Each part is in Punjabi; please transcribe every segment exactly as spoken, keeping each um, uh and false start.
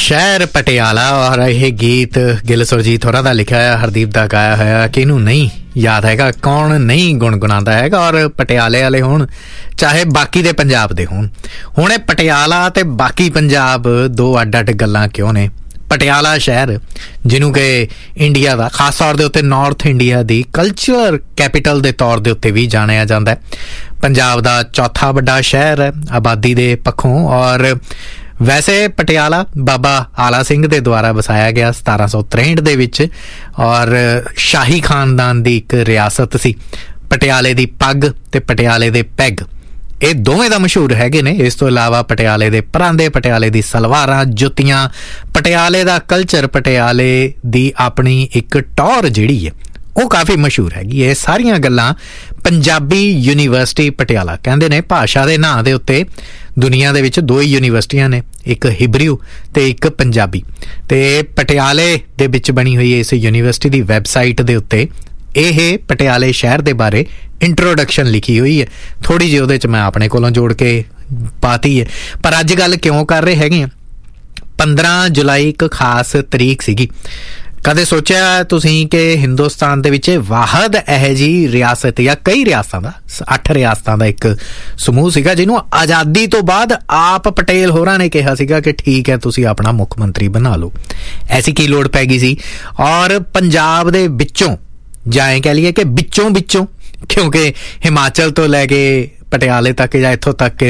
शहर पटियाला और यह गीत गिल सुरजीत होਰਾਂ ਦਾ ਲਿਖਿਆ ਹੋਇਆ, ਹਰਦੀਪ ਦਾ ਗਾਇਆ ਹੋਇਆ। ਕਿਹਨੂੰ ਨਹੀਂ ਯਾਦ ਹੈਗਾ, ਕੌਣ ਨਹੀਂ ਗੁਣਗੁਣਾਉਂਦਾ ਹੈਗਾ। ਔਰ ਪਟਿਆਲੇ ਵਾਲੇ ਹੋਣ ਚਾਹੇ ਬਾਕੀ ਦੇ ਪੰਜਾਬ ਦੇ ਹੋਣ, ਹੁਣ ਇਹ ਪਟਿਆਲਾ ਤੇ ਬਾਕੀ ਪੰਜਾਬ ਦੋ ਅੱਡ ਅੱਡ ਗੱਲਾਂ ਕਿਉਂ ਨੇ। ਪਟਿਆਲਾ ਸ਼ਹਿਰ ਜਿਹਨੂੰ ਕਿ ਇੰਡੀਆ ਦਾ, ਖਾਸ ਤੌਰ ਦੇ ਉੱਤੇ ਨਾਰਥ ਇੰਡੀਆ ਦੀ ਕਲਚਰ ਕੈਪੀਟਲ ਦੇ ਤੌਰ ਦੇ ਉੱਤੇ ਵੀ ਜਾਣਿਆ ਜਾਂਦਾ ਹੈ। ਪੰਜਾਬ ਦਾ ਚੌਥਾ ਵੱਡਾ ਸ਼ਹਿਰ ਹੈ ਆਬਾਦੀ ਦੇ ਪੱਖੋਂ। ਔਰ ਵੈਸੇ ਪਟਿਆਲਾ ਬਾਬਾ ਆਲਾ ਸਿੰਘ ਦੇ ਦੁਆਰਾ ਵਸਾਇਆ ਗਿਆ ਸਤਾਰਾਂ ਸੌ ਤ੍ਰੇਹਠ ਦੇ ਵਿੱਚ, ਔਰ ਸ਼ਾਹੀ ਖਾਨਦਾਨ ਦੀ ਇੱਕ ਰਿਆਸਤ ਸੀ। ਪਟਿਆਲੇ ਦੀ ਪੱਗ ਤੇ ਪਟਿਆਲੇ ਦੇ ਪੈਗ ਇਹ ਦੋਵੇਂ ਦਾ ਮਸ਼ਹੂਰ ਹੈਗੇ ਨੇ। ਇਸ ਤੋਂ ਇਲਾਵਾ ਪਟਿਆਲੇ ਦੇ ਪਰਾਂਦੇ, ਪਟਿਆਲੇ ਦੀ ਸਲਵਾਰਾਂ, ਜੁੱਤੀਆਂ, ਪਟਿਆਲੇ ਦਾ ਕਲਚਰ, ਪਟਿਆਲੇ ਦੀ ਆਪਣੀ ਇੱਕ ਟੌਰ ਜਿਹੜੀ ਹੈ ਉਹ ਕਾਫੀ ਮਸ਼ਹੂਰ ਹੈਗੀ। ਇਹ ਸਾਰੀਆਂ ਗੱਲਾਂ ਪੰਜਾਬੀ ਯੂਨੀਵਰਸਿਟੀ ਪਟਿਆਲਾ ਕਹਿੰਦੇ ਨੇ। ਭਾਸ਼ਾ ਦੇ ਨਾਂ ਦੇ ਉੱਤੇ ਦੁਨੀਆ ਦੇ ਵਿੱਚ ਦੋ ਹੀ ਯੂਨੀਵਰਸਿਟੀਆਂ ਨੇ, ਇੱਕ ਹਿਬਰੂ ਤੇ ਇੱਕ ਪੰਜਾਬੀ। ਤੇ ਪਟਿਆਲੇ ਦੇ ਵਿੱਚ ਬਣੀ ਹੋਈ ਇਸ ਯੂਨੀਵਰਸਿਟੀ ਦੀ ਵੈਬਸਾਈਟ ਦੇ ਉੱਤੇ ਇਹ ਪਟਿਆਲੇ ਸ਼ਹਿਰ ਦੇ ਬਾਰੇ ਇੰਟਰੋਡਕਸ਼ਨ ਲਿਖੀ ਹੋਈ ਹੈ। ਥੋੜ੍ਹੀ ਜਿਹੀ ਉਹਦੇ 'ਚ ਮੈਂ ਆਪਣੇ ਕੋਲੋਂ ਜੋੜ ਕੇ ਪਾਤੀ ਹੈ। ਪਰ ਅੱਜ ਗੱਲ ਕਿਉਂ ਕਰ ਰਹੇ ਹੈਗੇ ਆ, ਪੰਦਰਾਂ ਜੁਲਾਈ ਇੱਕ ਖਾਸ ਤਰੀਕ ਸੀਗੀ। ਕਦੇ ਸੋਚਿਆ ਤੁਸੀਂ ਕਿ ਹਿੰਦੁਸਤਾਨ ਦੇ ਵਿੱਚ ਵਾਹਦ ਇਹੋ ਜਿਹੀ ਰਿਆਸਤ ਜਾਂ ਕਈ ਰਿਆਸਤਾਂ ਦਾ, ਅੱਠ ਰਿਆਸਤਾਂ ਦਾ ਇੱਕ ਸਮੂਹ ਸੀਗਾ ਜਿਹਨੂੰ ਆਜ਼ਾਦੀ ਤੋਂ ਬਾਅਦ ਆਪ ਪਟੇਲ ਹੋਰਾਂ ਨੇ ਕਿਹਾ ਸੀਗਾ ਕਿ ਠੀਕ ਹੈ ਤੁਸੀਂ ਆਪਣਾ ਮੁੱਖ ਮੰਤਰੀ ਬਣਾ ਲਓ। ਐਸੀ ਕੀ ਲੋੜ ਪੈ ਗਈ ਸੀ। ਔਰ ਪੰਜਾਬ ਦੇ ਵਿੱਚੋਂ ਜਾਂ ਇਹ ਕਹਿ ਲਈਏ ਕਿ ਵਿੱਚੋਂ ਵਿੱਚੋਂ, ਕਿਉਂਕਿ ਹਿਮਾਚਲ ਤੋਂ ਲੈ ਕੇ ਪਟਿਆਲੇ ਤੱਕ ਜਾਂ ਇੱਥੋਂ ਤੱਕ ਕਿ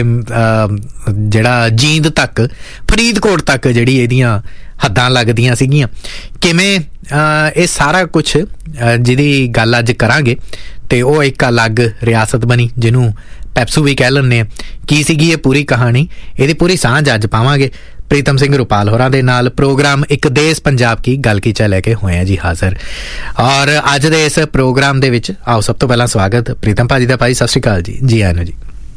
ਜਿਹੜਾ ਜੀਂਦ ਤੱਕ, ਫਰੀਦਕੋਟ ਤੱਕ ਜਿਹੜੀ ਇਹਦੀਆਂ ਹੱਦਾਂ ਲੱਗਦੀਆਂ ਸੀਗੀਆਂ। ਕਿਵੇਂ ਇਹ ਸਾਰਾ ਕੁਛ ਜਿਹਦੀ ਗੱਲ ਅੱਜ ਕਰਾਂਗੇ ਤੇ ਉਹ ਇੱਕ ਅਲੱਗ ਰਿਆਸਤ ਬਣੀ ਜਿਹਨੂੰ ਪੈਪਸੂ ਵੀ ਕਹਿ ਲੈਂਦੇ ਆ। ਕੀ ਸੀਗੀ ਇਹ ਪੂਰੀ ਕਹਾਣੀ, ਇਹਦੀ ਪੂਰੀ ਸਾਂਝ ਅੱਜ ਪਾਵਾਂਗੇ ਪ੍ਰੀਤਮ ਸਿੰਘ ਰੁਪਾਲ ਹੋਰਾਂ ਦੇ ਨਾਲ। ਪ੍ਰੋਗਰਾਮ ਇੱਕ ਦੇਸ਼ ਪੰਜਾਬ ਕੀ ਗੱਲ ਕੀ ਚ ਲੈ ਕੇ ਹੋਏ ਆ ਜੀ ਹਾਜ਼ਰ। ਔਰ ਅੱਜ ਦੇ ਇਸ ਪ੍ਰੋਗਰਾਮ ਦੇ ਵਿੱਚ ਆਓ ਸਭ ਤੋਂ ਪਹਿਲਾਂ ਸਵਾਗਤ ਪ੍ਰੀਤਮ ਭਾਜੀ ਦਾ। ਭਾਜੀ ਸਤਿ ਸ਼੍ਰੀ ਅਕਾਲ ਜੀ। ਜੀ ਆਇਆਂ ਨੂੰ ਜੀ।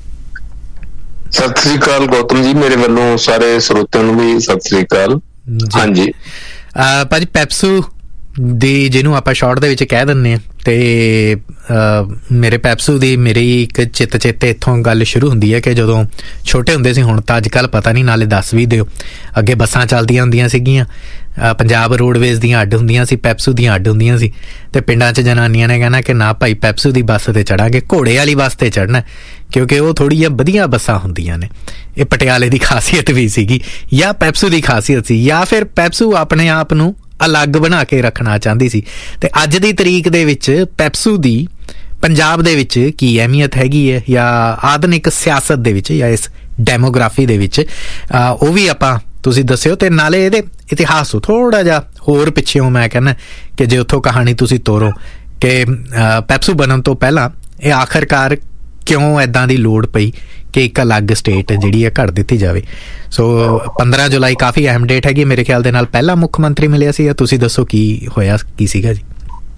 ਸਤਿ ਸ੍ਰੀ ਅਕਾਲ ਗੌਤਮ ਜੀ, ਮੇਰੇ ਵੱਲੋਂ ਸਾਰੇ ਸਰੋਤਿਆਂ ਨੂੰ ਵੀ ਸਤਿ ਸ੍ਰੀ ਅਕਾਲ। ਹਾਂਜੀ ਭਾਜੀ, ਪੈਪਸੂ ਦੀ ਜਿਹਨੂੰ ਆਪਾਂ ਸ਼ਾਰਟ ਦੇ ਵਿੱਚ ਕਹਿ ਦਿੰਦੇ ਹਾਂ, ਤੇ ਮੇਰੇ ਪੈਪਸੂ ਦੀ ਮੇਰੀ ਇੱਕ ਚਿੱਤ ਚੇਤੇ ਇੱਥੋਂ ਗੱਲ ਸ਼ੁਰੂ ਹੁੰਦੀ ਹੈ ਕਿ ਜਦੋਂ ਛੋਟੇ ਹੁੰਦੇ ਸੀ, ਹੁਣ ਤਾਂ ਅੱਜ ਕੱਲ੍ਹ ਪਤਾ ਨਹੀਂ, ਨਾਲੇ ਦੱਸ ਵੀ ਦਿਓ, ਅੱਗੇ ਬੱਸਾਂ ਚੱਲਦੀਆਂ ਹੁੰਦੀਆਂ ਸੀਗੀਆਂ, ਪੰਜਾਬ ਰੋਡਵੇਜ਼ ਦੀਆਂ ਅੱਡ ਹੁੰਦੀਆਂ ਸੀ, ਪੈਪਸੂ ਦੀਆਂ ਅੱਡ ਹੁੰਦੀਆਂ ਸੀ। ਤੇ ਪਿੰਡਾਂ 'ਚ ਜਨਾਨੀਆਂ ਨੇ ਕਹਿਣਾ ਕਿ ਨਾ ਭਾਈ ਪੈਪਸੂ ਦੀ ਬੱਸ 'ਤੇ ਚੜਾਂਗੇ, ਘੋੜੇ ਵਾਲੀ ਬੱਸ 'ਤੇ ਚੜ੍ਹਨਾ, ਕਿਉਂਕਿ ਉਹ ਥੋੜ੍ਹੀਆਂ ਵਧੀਆ ਬੱਸਾਂ ਹੁੰਦੀਆਂ ਨੇ। ਇਹ ਪਟਿਆਲੇ ਦੀ ਖਾਸੀਅਤ ਵੀ ਸੀਗੀ, ਜਾਂ ਪੈਪਸੂ ਦੀ ਖਾਸੀਅਤ ਸੀ, ਜਾਂ ਫਿਰ ਪੈਪਸੂ ਆਪਣੇ ਆਪ ਨੂੰ ਅਲੱਗ ਬਣਾ ਕੇ ਰੱਖਣਾ ਚਾਹੁੰਦੀ ਸੀ। ਤੇ ਅੱਜ ਦੀ ਤਰੀਕ ਦੇ ਵਿੱਚ ਪੈਪਸੂ ਦੀ ਪੰਜਾਬ ਦੇ ਵਿੱਚ ਕੀ ਅਹਿਮੀਅਤ ਹੈਗੀ ਹੈ, ਜਾਂ ਆਧੁਨਿਕ ਸਿਆਸਤ ਦੇ ਵਿੱਚ, ਜਾਂ ਇਸ ਡੈਮੋਗ੍ਰਾਫੀ ਦੇ ਵਿੱਚ, ਉਹ ਵੀ ਆਪਾਂ ਤੁਸੀਂ ਦੱਸਿਓ। ਤੇ ਨਾਲੇ ਇਹਦੇ ਇਤਿਹਾਸ ਤੋਂ ਥੋੜ੍ਹਾ ਜਿਹਾ ਹੋਰ ਪਿੱਛੇੋਂ ਮੈਂ ਕਹਿੰਦਾ ਕਿ ਜੇ ਉੱਥੋਂ ਕਹਾਣੀ ਤੁਸੀਂ ਤੋਰੋ ਕਿ ਪੈਪਸੂ ਬਣਨ ਤੋਂ ਪਹਿਲਾਂ ਇਹ ਆਖਰਕਾਰ ਕਿਉਂ ਇੱਦਾਂ ਦੀ ਲੋੜ ਪਈ ਕਿ ਇੱਕ ਅਲੱਗ ਸਟੇਟ ਜਿਹੜੀ ਹੈ ਘੜ ਦਿੱਤੀ ਜਾਵੇ। ਸੋ ਪੰਦਰਾਂ ਜੁਲਾਈ ਕਾਫੀ ਅਹਿਮ ਡੇਟ ਹੈਗੀ ਮੇਰੇ ਖਿਆਲ ਦੇ ਨਾਲ। ਪਹਿਲਾ ਮੁੱਖ ਮੰਤਰੀ ਮਿਲਿਆ ਸੀ, ਤੁਸੀਂ ਦੱਸੋ ਕੀ ਹੋਇਆ, ਕੀ ਸੀਗਾ ਜੀ?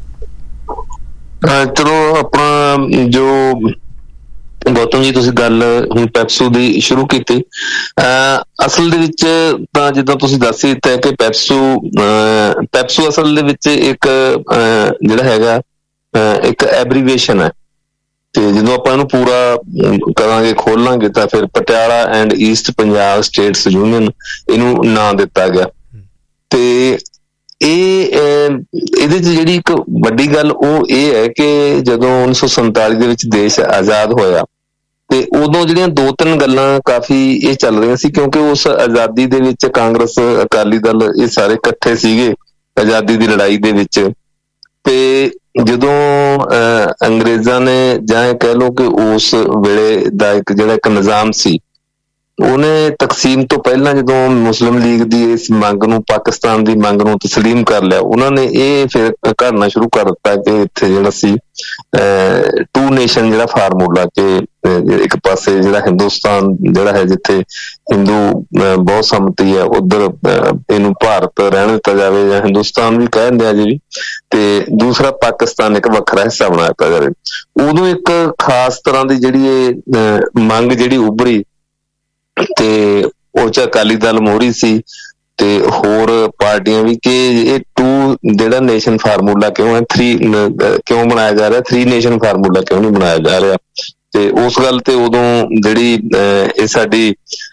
ਚਲੋ ਆਪਣਾ ਜੋ ਗੌਤਮ ਜੀ ਤੁਸੀਂ ਗੱਲ ਹੁਣ ਪੈਪਸੂ ਦੀ ਸ਼ੁਰੂ ਕੀਤੀ, ਅਸਲ ਦੇ ਵਿੱਚ ਤਾਂ ਜਿੱਦਾਂ ਤੁਸੀਂ ਦੱਸ ਹੀ ਦਿੱਤਾ ਕਿ ਪੈਪਸੂ ਪੈਪਸੂ ਅਸਲ ਦੇ ਵਿੱਚ ਇੱਕ ਜਿਹੜਾ ਹੈਗਾ ਇੱਕ ਐਬਰੀਵੇਸ਼ਨ ਹੈ। ਤੇ ਜਦੋਂ ਆਪਾਂ ਇਹਨੂੰ ਪੂਰਾ ਕਰਾਂਗੇ, ਖੋਲਾਂਗੇ, ਤਾਂ ਫਿਰ Patiala and East Punjab status union ਇਹਨੂੰ ਨਾਂ ਦਿੱਤਾ ਗਿਆ। ਤੇ ਇਹ ਇਹਦੇ 'ਚ ਜਿਹੜੀ ਇੱਕ ਵੱਡੀ ਗੱਲ ਉਹ ਇਹ ਹੈ ਕਿ ਜਦੋਂ ਉੱਨੀ ਸੌ ਸੰਤਾਲੀ ਦੇ ਵਿੱਚ ਦੇਸ਼ ਆਜ਼ਾਦ ਹੋਇਆ ਤੇ ਉਦੋਂ ਜਿਹੜੀਆਂ ਦੋ ਤਿੰਨ ਗੱਲਾਂ ਕਾਫੀ ਇਹ ਚੱਲ ਰਹੀਆਂ ਸੀ, ਕਿਉਂਕਿ ਉਸ ਆਜ਼ਾਦੀ ਦੇ ਵਿੱਚ ਕਾਂਗਰਸ, ਅਕਾਲੀ ਦਲ ਇਹ ਸਾਰੇ ਇਕੱਠੇ ਸੀਗੇ ਆਜ਼ਾਦੀ ਦੀ ਲੜਾਈ ਦੇ ਵਿੱਚ। ਤੇ ਜਦੋਂ ਅਹ ਅੰਗਰੇਜ਼ਾਂ ਨੇ, ਜਾਂ ਇਹ ਕਹਿ ਲਓ ਕਿ ਉਸ ਵੇਲੇ ਦਾ ਇੱਕ ਜਿਹੜਾ ਇੱਕ ਨਿਜ਼ਾਮ ਸੀ, ਉਹਨੇ ਤਕਸੀਮ ਤੋਂ ਪਹਿਲਾਂ ਜਦੋਂ ਮੁਸਲਿਮ ਲੀਗ ਦੀ ਇਸ ਮੰਗ ਨੂੰ, ਪਾਕਿਸਤਾਨ ਦੀ ਮੰਗ ਨੂੰ ਤਸਲੀਮ ਕਰ ਲਿਆ, ਉਹਨਾਂ ਨੇ ਇਹ ਫਿਰ ਕਰਨਾ ਸ਼ੁਰੂ ਕਰ ਦਿੱਤਾ ਕਿ ਇੱਥੇ ਜਿਹੜਾ ਸੀ ਅਹ ਟੂ ਨੇਸ਼ਨ ਜਿਹੜਾ ਫਾਰਮੂਲਾ, ਕਿ ਇੱਕ ਪਾਸੇ ਜਿਹੜਾ ਹਿੰਦੁਸਤਾਨ ਜਿਹੜਾ ਹੈ ਜਿੱਥੇ ਹਿੰਦੂ ਬਹੁਤ ਸੰਮਤੀ ਹੈ, ਉੱਧਰ ਇਹਨੂੰ ਭਾਰਤ ਰਹਿਣ ਦਿੱਤਾ ਜਾਵੇ, ਜਾਂ ਹਿੰਦੁਸਤਾਨ ਵੀ ਕਹਿ ਦਿੰਦੇ ਆ ਜੀ, ਤੇ ਦੂਸਰਾ ਪਾਕਿਸਤਾਨ ਇੱਕ ਵੱਖਰਾ ਹਿੱਸਾ ਬਣਾ ਦਿੱਤਾ ਜਾਵੇ। ਉਦੋਂ ਇੱਕ ਖਾਸ ਤਰ੍ਹਾਂ ਦੀ ਜਿਹੜੀ ਇਹ ਮੰਗ ਜਿਹੜੀ ਉੱਭਰੀ, ਤੇ ਉਹ 'ਚ ਅਕਾਲੀ ਦਲ ਮੋਹਰੀ ਸੀ ਤੇ ਹੋਰ ਪਾਰਟੀਆਂ ਵੀ, ਕਿ ਇਹ ਟੂ ਜਿਹੜਾ ਨੇਸ਼ਨ ਫਾਰਮੂਲਾ ਕਿਉਂ ਹੈ, ਥਰੀ ਕਿਉਂ ਬਣਾਇਆ ਜਾ ਰਿਹਾ, ਥਰੀ ਨੇਸ਼ਨ ਫਾਰਮੂਲਾ ਕਿਉਂ ਨਹੀਂ ਬਣਾਇਆ ਜਾ ਰਿਹਾ। ਤੇ ਉਸ ਗੱਲ ਤੇ ਉਦੋਂ ਜਿਹੜੀ ਇਹ ਸਾਡੀ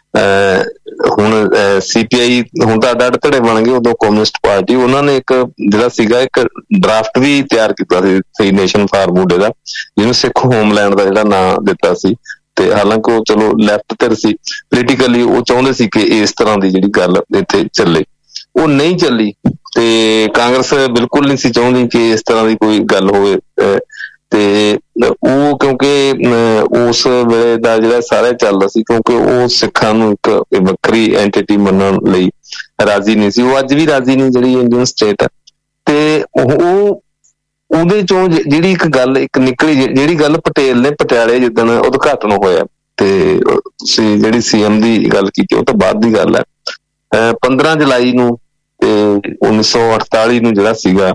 ਹੁਣ ਸੀਪੀਆਈ ਹੁਣ ਤਾਂ ਅੱਡ ਅੱਡ ਧੜੇ ਬਣ ਗਏ, ਉਦੋਂ ਕਮਿਊਨਿਸਟ ਪਾਰਟੀ, ਉਹਨਾਂ ਨੇ ਇੱਕ ਜਿਹੜਾ ਸੀਗਾ ਇੱਕ ਡਰਾਫਟ ਵੀ ਤਿਆਰ ਕੀਤਾ ਸੀ ਥ੍ਰੀ ਨੇਸ਼ਨ ਫਾਰ ਬੂਡੇ ਦਾ, ਜਿਹਨੂੰ ਸਿੱਖ ਹੋਮਲੈਂਡ ਦਾ ਜਿਹੜਾ ਨਾਂ ਦਿੱਤਾ ਸੀ। ਤੇ ਹਾਲਾਂਕਿ ਉਹ ਚਲੋ ਲੈਫਟ ਧਿਰ ਸੀ ਪੋਲੀਟੀਕਲੀ, ਉਹ ਚਾਹੁੰਦੇ ਸੀ ਕਿ ਇਸ ਤਰ੍ਹਾਂ ਦੀ ਜਿਹੜੀ ਗੱਲ ਇੱਥੇ ਚੱਲੇ, ਉਹ ਨਹੀਂ ਚੱਲੀ। ਤੇ ਕਾਂਗਰਸ ਬਿਲਕੁਲ ਨਹੀਂ ਸੀ ਚਾਹੁੰਦੀ ਕਿ ਇਸ ਤਰ੍ਹਾਂ ਦੀ ਕੋਈ ਗੱਲ ਹੋਵੇ। ਤੇ ਉਹ ਕਿਉਂਕਿ ਉਸ ਵੇਲੇ ਦਾ ਜਿਹੜਾ ਸਾਰਾ ਚੱਲਦਾ ਸੀ, ਕਿਉਂਕਿ ਉਹ ਸਿੱਖਾਂ ਨੂੰ ਇੱਕ ਵੱਖਰੀ ਐਂਟੀਟੀ ਮੰਨਣ ਲਈ ਰਾਜ਼ੀ ਨਹੀਂ ਸੀ, ਉਹ ਅੱਜ ਵੀ ਰਾਜ਼ੀ ਨਹੀਂ ਜਿਹੜੀ ਇੰਡੀਅਨ ਸਟੇਟ ਹੈ। ਤੇ ਉਹ ਉਹਦੇ ਚੋਂ ਜਿਹੜੀ ਇੱਕ ਗੱਲ ਇੱਕ ਨਿਕਲੀ, ਜਿਹੜੀ ਗੱਲ ਪਟੇਲ ਨੇ ਪਟਿਆਲੇ ਜਿੱਦਣ ਉਦਘਾਟਨ ਹੋਇਆ, ਤੇ ਤੁਸੀਂ ਜਿਹੜੀ ਸੀਐਮ ਦੀ ਗੱਲ ਕੀਤੀ ਉਹ ਤਾਂ ਬਾਅਦ ਦੀ ਗੱਲ ਹੈ। ਪੰਦਰਾਂ ਜੁਲਾਈ ਨੂੰ ਤੇ ਉੱਨੀ ਸੌ ਅਠਤਾਲੀ ਨੂੰ ਜਿਹੜਾ ਸੀਗਾ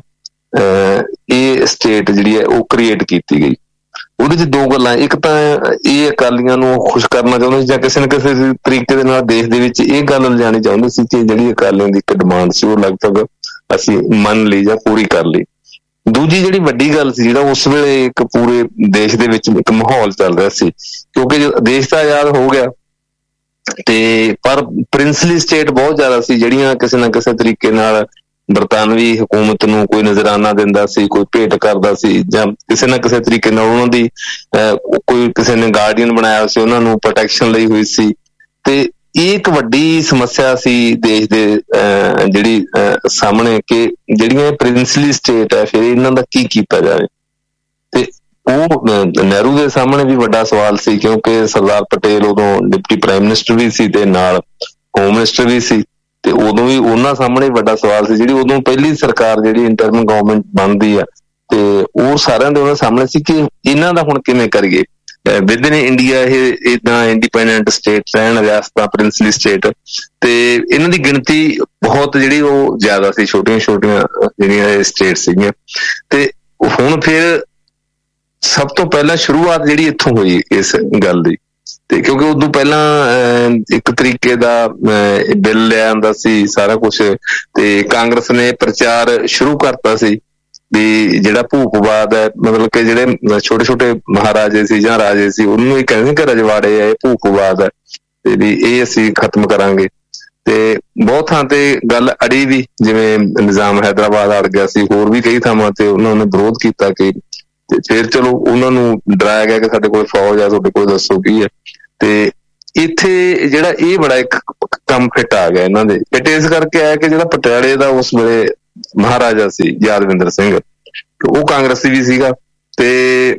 ਇਹ ਸਟੇਟ ਜਿਹੜੀ ਹੈ ਉਹ ਕ੍ਰੀਏਟ ਕੀਤੀ ਗਈ। ਉਹਦੇ ਚ ਦੋ ਗੱਲਾਂ, ਇੱਕ ਤਾਂ ਇਹ ਅਕਾਲੀਆਂ ਨੂੰ ਖੁਸ਼ ਕਰਨਾ ਚਾਹੁੰਦੇ ਸੀ ਜਾਂ ਕਿਸੇ ਨਾ ਕਿਸੇ ਤਰੀਕੇ ਦੇ ਨਾਲ ਦੇਸ਼ ਦੇ ਵਿੱਚ ਇਹ ਗੱਲ ਲਿਜਾਣੀ ਚਾਹੁੰਦੇ ਸੀ ਕਿ ਜਿਹੜੀ ਅਕਾਲੀਆਂ ਦੀ ਇੱਕ ਡਿਮਾਂਡ ਸੀ ਉਹ ਲਗਭਗ ਅਸੀਂ ਮੰਨ ਲਈ ਜਾਂ ਪੂਰੀ ਕਰ ਲਈ। ਦੂਜੀ ਜਿਹੜੀ ਵੱਡੀ ਗੱਲ ਸੀ, ਜਿਹੜਾ ਉਸ ਵੇਲੇ ਇੱਕ ਪੂਰੇ ਦੇਸ਼ ਦੇ ਵਿੱਚ ਇੱਕ ਮਾਹੌਲ ਚੱਲ ਰਿਹਾ ਸੀ, ਕਿਉਂਕਿ ਦੇਸ਼ ਤਾਂ ਆਜ਼ਾਦ ਹੋ ਗਿਆ ਤੇ ਪਰ ਪ੍ਰਿੰਸਲੀ ਸਟੇਟ ਬਹੁਤ ਜ਼ਿਆਦਾ ਸੀ, ਜਿਹੜੀਆਂ ਕਿਸੇ ਨਾ ਕਿਸੇ ਤਰੀਕੇ ਨਾਲ ਬਰਤਾਨਵੀ ਹਕੂਮਤ ਨੂੰ ਕੋਈ ਨਜ਼ਰਾਨਾ ਦਿੰਦਾ ਸੀ, ਕੋਈ ਭੇਟ ਕਰਦਾ ਸੀ, ਜਾਂ ਕਿਸੇ ਨਾ ਕਿਸੇ ਤਰੀਕੇ ਨਾਲ ਉਹਨਾਂ ਦੀ ਕੋਈ ਕਿਸੇ ਨੇ ਗਾਰਡੀਅਨ ਬਣਾਇਆ ਸੀ, ਉਹਨਾਂ ਨੂੰ ਪ੍ਰੋਟੈਕਸ਼ਨ ਲਈ ਹੋਈ ਸੀ। ਤੇ ਇਹ ਇੱਕ ਵੱਡੀ ਸਮੱਸਿਆ ਸੀ ਦੇਸ਼ ਦੇ ਜਿਹੜੀ ਸਾਹਮਣੇ ਕਿ ਜਿਹੜੀਆਂ ਪ੍ਰਿੰਸਲੀ ਸਟੇਟ ਹੈ, ਫਿਰ ਇਹਨਾਂ ਦਾ ਕੀ ਕੀਤਾ ਜਾਵੇ। ਤੇ ਉਹ ਨਹਿਰੂ ਦੇ ਸਾਹਮਣੇ ਵੀ ਵੱਡਾ ਸਵਾਲ ਸੀ, ਕਿਉਂਕਿ ਸਰਦਾਰ ਪਟੇਲ ਉਦੋਂ ਡਿਪਟੀ ਪ੍ਰਾਈਮ ਮਿਨਿਸਟਰ ਵੀ ਸੀ ਤੇ ਨਾਲ ਹੋਮ ਮਿਨਿਸਟਰ ਵੀ ਸੀ, ਤੇ ਉਦੋਂ ਵੀ ਉਹਨਾਂ ਸਾਹਮਣੇ ਵੱਡਾ ਸਵਾਲ ਸੀ। ਜਿਹੜੀ ਉਦੋਂ ਪਹਿਲੀ ਸਰਕਾਰ ਜਿਹੜੀ ਇੰਟਰਮ ਗਵਰਨਮੈਂਟ ਬਣਦੀ ਆ, ਤੇ ਉਹ ਸਾਰਿਆਂ ਦੇ ਉਹਨਾਂ ਸਾਹਮਣੇ ਸੀ ਕਿ ਇਹਨਾਂ ਦਾ ਹੁਣ ਕਿਵੇਂ ਕਰੀਏ। ਵਿਦ ਇਨ ਇੰਡੀਆ ਇਹ ਏਦਾਂ ਇੰਡੀਪੈਂਡੈਂਟ ਸਟੇਟ ਰਹਿਣ, ਰਿਆਸਤਾਂ ਪ੍ਰਿੰਸਲੀ ਸਟੇਟ, ਤੇ ਇਹਨਾਂ ਦੀ ਗਿਣਤੀ ਬਹੁਤ ਜਿਹੜੀ ਉਹ ਜ਼ਿਆਦਾ ਸੀ, ਛੋਟੀਆਂ ਛੋਟੀਆਂ ਜਿਹੜੀਆਂ ਇਹ ਸਟੇਟ ਸੀਗੀਆਂ। ਤੇ ਹੁਣ ਫਿਰ ਸਭ ਤੋਂ ਪਹਿਲਾਂ ਸ਼ੁਰੂਆਤ ਜਿਹੜੀ ਇੱਥੋਂ ਹੋਈ ਇਸ ਗੱਲ ਦੀ, ਤੇ ਕਿਉਂਕਿ ਉਦੋਂ ਪਹਿਲਾਂ ਇੱਕ ਤਰੀਕੇ ਦਾ ਬਿੱਲ ਲਿਆ ਆਂਦਾ ਸੀ ਸਾਰਾ ਕੁਛ, ਤੇ ਕਾਂਗਰਸ ਨੇ ਪ੍ਰਚਾਰ ਸ਼ੁਰੂ ਕਰਤਾ ਸੀ ਵੀ ਜਿਹੜਾ ਭੂਪਵਾਦ ਹੈ, ਮਤਲਬ ਕਿ ਜਿਹੜੇ ਛੋਟੇ ਛੋਟੇ ਮਹਾਰਾਜੇ ਸੀ ਜਾਂ ਰਾਜੇ ਸੀ, ਉਹਨੂੰ ਇਹ ਕਹਿੰਦੇ ਕਿ ਰਜਵਾੜੇ ਆ, ਇਹ ਭੂਪਵਾਦ ਹੈ ਤੇ ਵੀ ਇਹ ਅਸੀਂ ਖਤਮ ਕਰਾਂਗੇ। ਤੇ ਬਹੁਤ ਥਾਂ ਤੇ ਗੱਲ ਅੜੀ ਵੀ, ਜਿਵੇਂ ਨਿਜ਼ਾਮ ਹੈਦਰਾਬਾਦ ਅੜ ਗਿਆ ਸੀ, ਹੋਰ ਵੀ ਕਈ ਥਾਵਾਂ ਤੇ ਉਹਨਾਂ ਨੇ ਵਿਰੋਧ ਕੀਤਾ ਕਿ, ਤੇ ਫਿਰ ਚਲੋ ਉਹਨਾਂ ਨੂੰ ਡਰਾਇਆ ਗਿਆ ਕਿ ਸਾਡੇ ਕੋਲ ਫੌਜ ਆ, ਤੁਹਾਡੇ ਕੋਲ ਦੱਸੋ ਕੀ ਹੈ। ਤੇ ਇੱਥੇ ਜਿਹੜਾ ਇਹ ਬੜਾ ਇੱਕ ਕੰਮ ਫਿੱਟ ਆ ਗਿਆ ਇਹਨਾਂ ਦੇ, ਫਿੱਟ ਇਸ ਕਰਕੇ ਆਇਆ ਕਿ ਜਿਹੜਾ ਪਟਿਆਲੇ ਦਾ ਉਸ ਵੇਲੇ ਮਹਾਰਾਜਾ ਸੀ ਯਾਦਵਿੰਦਰ ਸਿੰਘ, ਉਹ ਕਾਂਗਰਸੀ ਵੀ ਸੀਗਾ, ਤੇ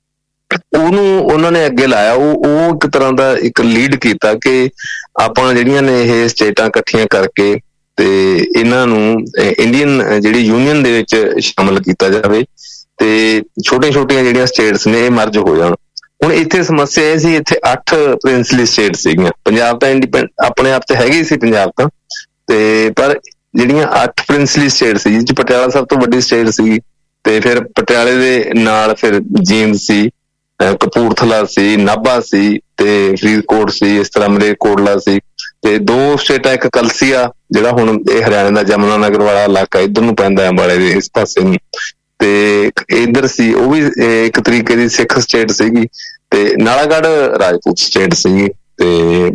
ਉਹਨੂੰ ਉਹਨਾਂ ਨੇ ਅੱਗੇ ਲਾਇਆ। ਉਹ ਉਹ ਇੱਕ ਤਰ੍ਹਾਂ ਦਾ ਇੱਕ ਲੀਡ ਕੀਤਾ ਕਿ ਆਪਾਂ ਜਿਹੜੀਆਂ ਨੇ ਇਹ ਸਟੇਟਾਂ ਇਕੱਠੀਆਂ ਕਰਕੇ ਤੇ ਇਹਨਾਂ ਨੂੰ ਇੰਡੀਅਨ ਜਿਹੜੀ ਯੂਨੀਅਨ ਦੇ ਵਿੱਚ ਸ਼ਾਮਲ ਕੀਤਾ ਜਾਵੇ, ਤੇ ਛੋਟੀਆਂ ਛੋਟੀਆਂ ਜਿਹੜੀਆਂ ਸਟੇਟਸ ਨੇ ਇਹ ਮਰਜ ਹੋ ਜਾਣ। ਹੁਣ ਇੱਥੇ ਸਮੱਸਿਆ ਇਹ ਸੀ, ਇੱਥੇ ਅੱਠ ਪ੍ਰਿੰਸਲੀ ਸਟੇਟ ਸੀਗੀਆਂ। ਪੰਜਾਬ ਤਾਂ ਇੰਡੀਪੈਂਡ ਆਪਣੇ ਆਪ ਤੇ ਹੈਗੀ ਸੀ ਪੰਜਾਬ ਤਾਂ, ਤੇ ਪਰ ਜਿਹੜੀਆਂ ਅੱਠ ਪ੍ਰਿੰਸਲੀ ਸਟੇਟ ਸੀ, ਜਿਸ ਚ ਪਟਿਆਲਾ ਸਭ ਤੋਂ ਵੱਡੀ ਸਟੇਟ ਸੀਗੀ, ਤੇ ਫਿਰ ਪਟਿਆਲੇ ਦੇ ਨਾਲ ਫਿਰ ਜੀਂਦ ਸੀ, ਕਪੂਰਥਲਾ ਸੀ, ਨਾਭਾ ਸੀ, ਤੇ ਫਰੀਦਕੋਟ ਸੀ, ਇਸ ਤਰ੍ਹਾਂ ਮਲੇਰਕੋਟਲਾ ਸੀ, ਤੇ ਦੋ ਸਟੇਟਾਂ, ਇੱਕ ਕਲਸੀਆ ਜਿਹੜਾ ਹੁਣ ਇਹ ਹਰਿਆਣੇ ਦਾ ਜਮਨਾ ਨਗਰ ਵਾਲਾ ਇਲਾਕਾ ਇੱਧਰ ਨੂੰ ਪੈਂਦਾ, ਅੰਬਾਲੇ ਦੇ ਇਸ ਪਾਸੇ ਨੂੰ, ਤੇ ਇੱਧਰ ਸੀ ਉਹ ਵੀ ਇੱਕ ਤਰੀਕੇ ਦੀ ਸਿੱਖ ਸਟੇਟ ਸੀਗੀ, ਤੇ ਨਾਲਾਗੜ੍ਹ ਰਾਜਪੂਤ ਸਟੇਟ ਸੀਗੀ, ਤੇ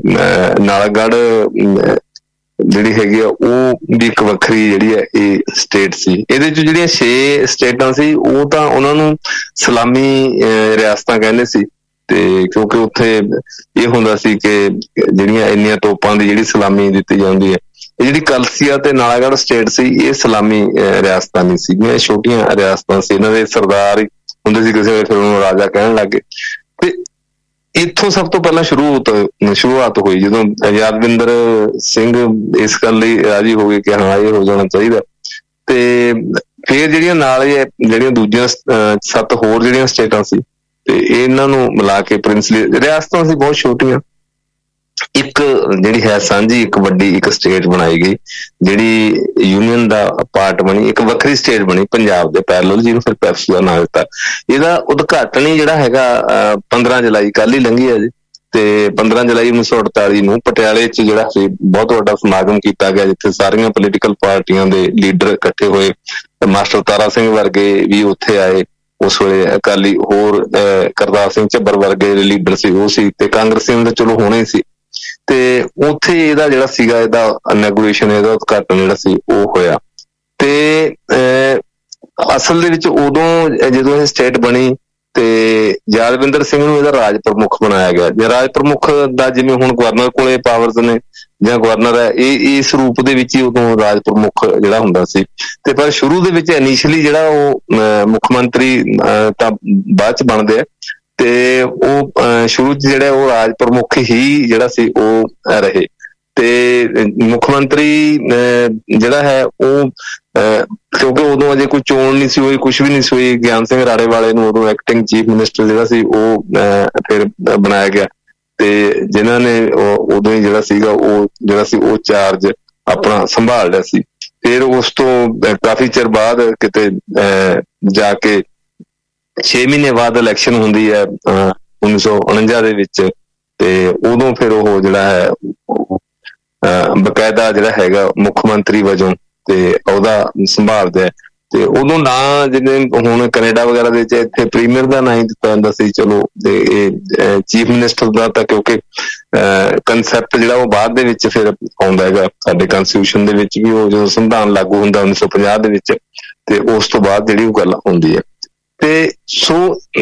ਨਾਲਾਗੜ੍ਹ ਜਿਹੜੀ ਹੈਗੀ ਆ ਉਹ ਵੀ ਇੱਕ ਵੱਖਰੀ ਜਿਹੜੀ ਹੈ ਇਹ ਸਟੇਟ ਸੀ। ਇਹਦੇ ਚ ਜਿਹੜੀਆਂ ਛੇ ਸਟੇਟਾਂ ਸੀ ਉਹ ਤਾਂ ਉਹਨਾਂ ਨੂੰ ਸਲਾਮੀ ਰਿਆਸਤਾਂ ਕਹਿੰਦੇ ਸੀ, ਤੇ ਕਿਉਂਕਿ ਉੱਥੇ ਇਹ ਹੁੰਦਾ ਸੀ ਕਿ ਜਿਹੜੀਆਂ ਇੰਨੀਆਂ ਤੋਪਾਂ ਦੀ ਜਿਹੜੀ ਸਲਾਮੀ ਦਿੱਤੀ ਜਾਂਦੀ ਹੈ। ਇਹ ਜਿਹੜੀ ਕਲਸੀਆ ਤੇ ਨਾਲਾਗੜ੍ਹ ਸਟੇਟ ਸੀ, ਇਹ ਸਲਾਮੀ ਰਿਆਸਤਾਂ ਨਹੀਂ ਸੀਗੀਆਂ, ਇਹ ਛੋਟੀਆਂ ਰਿਆਸਤਾਂ ਸੀ, ਇਹਨਾਂ ਦੇ ਸਰਦਾਰ ਹੀ ਹੁੰਦੇ ਸੀ, ਕਿਸੇ ਵੇਲੇ ਫਿਰ ਉਹਨੂੰ ਰਾਜਾ ਕਹਿਣ ਲੱਗੇ। ਤੇ ਇੱਥੋਂ ਸਭ ਤੋਂ ਪਹਿਲਾਂ ਸ਼ੁਰੂ ਸ਼ੁਰੂਆਤ ਹੋਈ ਜਦੋਂ ਯਾਦਵਿੰਦਰ ਸਿੰਘ ਇਸ ਗੱਲ ਲਈ ਰਾਜੀ ਹੋ ਗਏ ਕਿ ਹਾਂ ਇਹ ਹੋ ਜਾਣਾ ਚਾਹੀਦਾ। ਤੇ ਫਿਰ ਜਿਹੜੀਆਂ ਨਾਲ ਜਿਹੜੀਆਂ ਦੂਜੀਆਂ ਸੱਤ ਹੋਰ ਜਿਹੜੀਆਂ ਸਟੇਟਾਂ ਸੀ, ਤੇ ਇਹਨਾਂ ਨੂੰ ਮਿਲਾ ਕੇ ਪ੍ਰਿੰਸਲੀ ਰਿਆਸਤਾਂ ਸੀ ਬਹੁਤ ਛੋਟੀਆਂ, ਇੱਕ ਜਿਹੜੀ ਹੈ ਸਾਂਝੀ ਇੱਕ ਵੱਡੀ ਇੱਕ ਸਟੇਟ ਬਣਾਈ ਗਈ, ਜਿਹੜੀ ਯੂਨੀਅਨ ਦਾ ਪਾਰਟ ਬਣੀ, ਇੱਕ ਵੱਖਰੀ ਸਟੇਟ ਬਣੀ ਪੰਜਾਬ ਦੇ ਪੈਰਲਲ, ਜਿਹਨੂੰ ਫਿਰ ਪੈਪਸੂ ਦਾ ਨਾਂ ਦਿੱਤਾ। ਇਹਦਾ ਉਦਘਾਟਨ ਹੀ ਜਿਹੜਾ ਹੈਗਾ ਪੰਦਰਾਂ ਜੁਲਾਈ ਕੱਲ ਹੀ ਲੰਘੀ ਹੈ ਜੀ, ਤੇ ਪੰਦਰਾਂ ਜੁਲਾਈ ਉੱਨੀ ਸੌ ਅੜਤਾਲੀ ਨੂੰ ਪਟਿਆਲੇ ਚ ਜਿਹੜਾ ਸੀ ਬਹੁਤ ਵੱਡਾ ਸਮਾਗਮ ਕੀਤਾ ਗਿਆ, ਜਿੱਥੇ ਸਾਰੀਆਂ ਪੋਲੀਟੀਕਲ ਪਾਰਟੀਆਂ ਦੇ ਲੀਡਰ ਇਕੱਠੇ ਹੋਏ, ਮਾਸਟਰ ਤਾਰਾ ਸਿੰਘ ਵਰਗੇ ਵੀ ਉੱਥੇ ਆਏ ਉਸ ਵੇਲੇ, ਅਕਾਲੀ ਹੋਰ ਕਰਤਾਰ ਸਿੰਘ ਝੱਬਰ ਵਰਗੇ ਲੀਡਰ ਸੀ ਉਹ ਸੀ, ਤੇ ਕਾਂਗਰਸੀ ਤਾਂ ਚਲੋ ਹੋਣੇ ਸੀ। ਤੇ ਉੱਥੇ ਇਹਦਾ ਜਿਹੜਾ ਸੀਗਾ ਇਹਦਾ ਇਨੈਗੋਰੇਸ਼ਨ, ਇਹਦਾ ਉਦਘਾਟਨ ਜਿਹੜਾ ਸੀ ਉਹ ਹੋਇਆ। ਤੇ ਅਹ ਅਸਲ ਦੇ ਵਿੱਚ ਉਦੋਂ ਜਦੋਂ ਇਹ ਸਟੇਟ ਬਣੀ ਤੇ ਯਾਦਵਿੰਦਰ ਸਿੰਘ ਨੂੰ ਇਹਦਾ ਰਾਜ ਪ੍ਰਮੁੱਖ ਬਣਾਇਆ ਗਿਆ। ਜੇ ਰਾਜ ਪ੍ਰਮੁੱਖ ਦਾ ਜਿਵੇਂ ਹੁਣ ਗਵਰਨਰ ਕੋਲੇ ਪਾਵਰਸ ਨੇ ਜਾਂ ਗਵਰਨਰ ਹੈ, ਇਹ ਇਸ ਰੂਪ ਦੇ ਵਿੱਚ ਹੀ ਉਦੋਂ ਰਾਜ ਪ੍ਰਮੁੱਖ ਜਿਹੜਾ ਹੁੰਦਾ ਸੀ। ਤੇ ਪਰ ਸ਼ੁਰੂ ਦੇ ਵਿੱਚ ਇਨੀਸ਼ੀਅਲੀ ਜਿਹੜਾ ਉਹ ਮੁੱਖ ਮੰਤਰੀ ਤਾਂ ਬਾਅਦ ਚ ਬਣਦੇ ਆ, ਤੇ ਉਹ ਸ਼ੁਰੂ ਚ ਜਿਹੜਾ ਉਹ ਰਾਜ ਪ੍ਰਮੁੱਖ ਹੀ ਜਿਹੜਾ ਸੀ ਉਹ ਰਹੇ। ਤੇ ਮੁੱਖ ਮੰਤਰੀ ਜਿਹੜਾ ਹੈ ਉਹ ਕਿਉਂਕਿ ਉਦੋਂ ਅਜੇ ਕੋਈ ਚੋਣ ਨਹੀਂ ਸੀ ਹੋਈ, ਕੁਛ ਵੀ ਨਹੀਂ ਸੀ ਹੋਈ, ਗਿਆਨ ਸਿੰਘ ਰਾੜੇਵਾਲੇ ਨੂੰ ਉਦੋਂ ਐਕਟਿੰਗ ਚੀਫ ਮਿਨਿਸਟਰ ਜਿਹੜਾ ਸੀ ਉਹ ਫਿਰ ਬਣਾਇਆ ਗਿਆ। ਤੇ ਜਿਨ੍ਹਾਂ ਨੇ ਉਦੋਂ ਹੀ ਜਿਹੜਾ ਸੀਗਾ ਉਹ ਜਿਹੜਾ ਸੀ ਉਹ ਚਾਰਜ ਆਪਣਾ ਸੰਭਾਲ ਲਿਆ ਸੀ। ਫਿਰ ਉਸ ਤੋਂ ਕਾਫੀ ਚਿਰ ਬਾਅਦ ਕਿਤੇ ਜਾ ਕੇ ਛੇ ਮਹੀਨੇ ਬਾਅਦ ਇਲੈਕਸ਼ਨ ਹੁੰਦੀ ਹੈ ਉੱਨੀ ਸੌ ਉਣੰਜਾ ਦੇ ਵਿੱਚ, ਤੇ ਉਦੋਂ ਫਿਰ ਉਹ ਜਿਹੜਾ ਹੈ ਬਕਾਇਦਾ ਜਿਹੜਾ ਹੈਗਾ ਮੁੱਖ ਮੰਤਰੀ ਵਜੋਂ ਤੇ ਉਹਦਾ ਸੰਭਾਲਦਾ। ਤੇ ਉਦੋਂ ਨਾਂ ਜਿਵੇਂ ਹੁਣ ਕੈਨੇਡਾ ਵਗੈਰਾ ਦੇ ਵਿੱਚ ਇੱਥੇ ਪ੍ਰੀਮੀਅਰ ਦਾ ਨਾਂ ਹੀ ਦਿੱਤਾ ਜਾਂਦਾ ਸੀ, ਚਲੋ ਤੇ ਇਹ ਚੀਫ ਮਿਨਿਸਟਰ ਦਾ ਤਾਂ ਕਿਉਂਕਿ ਕੰਸੈਪਟ ਜਿਹੜਾ ਉਹ ਬਾਅਦ ਦੇ ਵਿੱਚ ਫਿਰ ਆਉਂਦਾ ਹੈਗਾ ਸਾਡੇ ਕੰਸਟੀਟਿਊਸ਼ਨ ਦੇ ਵਿੱਚ ਵੀ, ਉਹ ਜਦੋਂ ਸੰਵਿਧਾਨ ਲਾਗੂ ਹੁੰਦਾ ਉੱਨੀ ਸੌ ਪੰਜਾਹ ਦੇ ਵਿੱਚ, ਤੇ ਉਸ ਤੋਂ ਬਾਅਦ ਜਿਹੜੀ ਉਹ ਗੱਲ ਹੁੰਦੀ ਹੈ। ਤੇ ਸੋ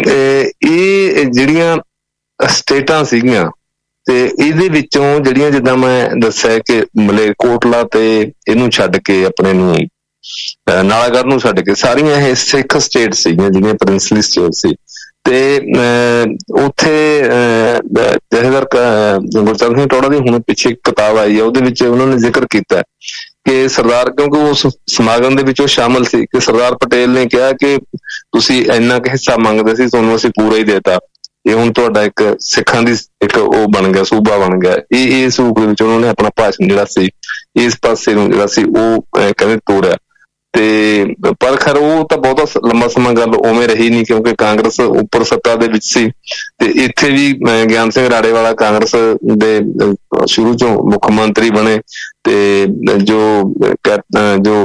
ਇਹ ਜਿਹੜੀਆਂ ਸਟੇਟਾਂ ਸੀਗੀਆਂ ਤੇ ਇਹਦੇ ਵਿੱਚੋਂ ਜਿਹੜੀਆਂ ਜਿੱਦਾਂ ਮੈਂ ਦੱਸਿਆ ਕਿ ਮਲੇਰਕੋਟਲਾ ਤੇ ਇਹਨੂੰ ਛੱਡ ਕੇ ਆਪਣੇ ਨੂੰ ਨਾਲਾਗੜ੍ਹ ਨੂੰ ਛੱਡ ਕੇ ਸਾਰੀਆਂ ਇਹ ਸਿੱਖ ਸਟੇਟ ਸੀਗੀਆਂ ਜਿਹੜੀਆਂ ਪ੍ਰਿੰਸਲੀ ਸਟੇਟ ਸੀ। ਤੇ ਅਹ ਉੱਥੇ ਜਥੇਦਾਰ ਗੁਰਚਰਨ ਸਿੰਘ ਟੌਹੜਾ ਦੀ ਹੁਣ ਪਿੱਛੇ ਇੱਕ ਕਿਤਾਬ ਆਈ ਹੈ, ਉਹਦੇ ਵਿੱਚ ਉਹਨਾਂ ਨੇ ਜ਼ਿਕਰ ਕੀਤਾ ਕਿ ਸਰਦਾਰ, ਕਿਉਂਕਿ ਉਸ ਸਮਾਗਮ ਦੇ ਵਿੱਚ ਉਹ ਸ਼ਾਮਲ ਸੀ, ਕਿ ਸਰਦਾਰ ਪਟੇਲ ਨੇ ਕਿਹਾ ਕਿ ਤੁਸੀਂ ਇੰਨਾ ਕੁ ਹਿੱਸਾ ਮੰਗਦੇ ਸੀ, ਤੁਹਾਨੂੰ ਅਸੀਂ ਪੂਰਾ ਹੀ ਦੇਤਾ, ਇਹ ਹੁਣ ਤੁਹਾਡਾ ਇੱਕ ਸਿੱਖਾਂ ਦੀ ਇੱਕ ਉਹ ਬਣ ਗਿਆ, ਸੂਬਾ ਬਣ ਗਿਆ। ਇਹ ਇਸ ਰੂਪ ਦੇ ਵਿੱਚ ਉਹਨਾਂ ਨੇ ਆਪਣਾ ਭਾਸ਼ਣ ਜਿਹੜਾ ਸੀ ਇਸ ਪਾਸੇ ਨੂੰ ਜਿਹੜਾ ਸੀ ਉਹ ਕਹਿੰਦੇ ਤੋਰਿਆ। ਤੇ ਪਰ ਖੈਰ ਉਹ ਤਾਂ ਬਹੁਤਾ ਲੰਬਾ ਸਮਾਂ ਗੱਲ ਉਵੇਂ ਰਹੀ ਨਹੀਂ, ਕਿਉਂਕਿ ਕਾਂਗਰਸ ਉੱਪਰ ਸੱਤਾ ਦੇ ਵਿੱਚ ਸੀ। ਤੇ ਇੱਥੇ ਵੀ ਗਿਆਨ ਸਿੰਘ ਰਾੜੇਵਾਲਾ ਕਾਂਗਰਸ ਦੇ ਸ਼ੁਰੂ ਚੋਂ ਮੁੱਖ ਮੰਤਰੀ ਬਣੇ, ਤੇ ਜੋ ਜੋ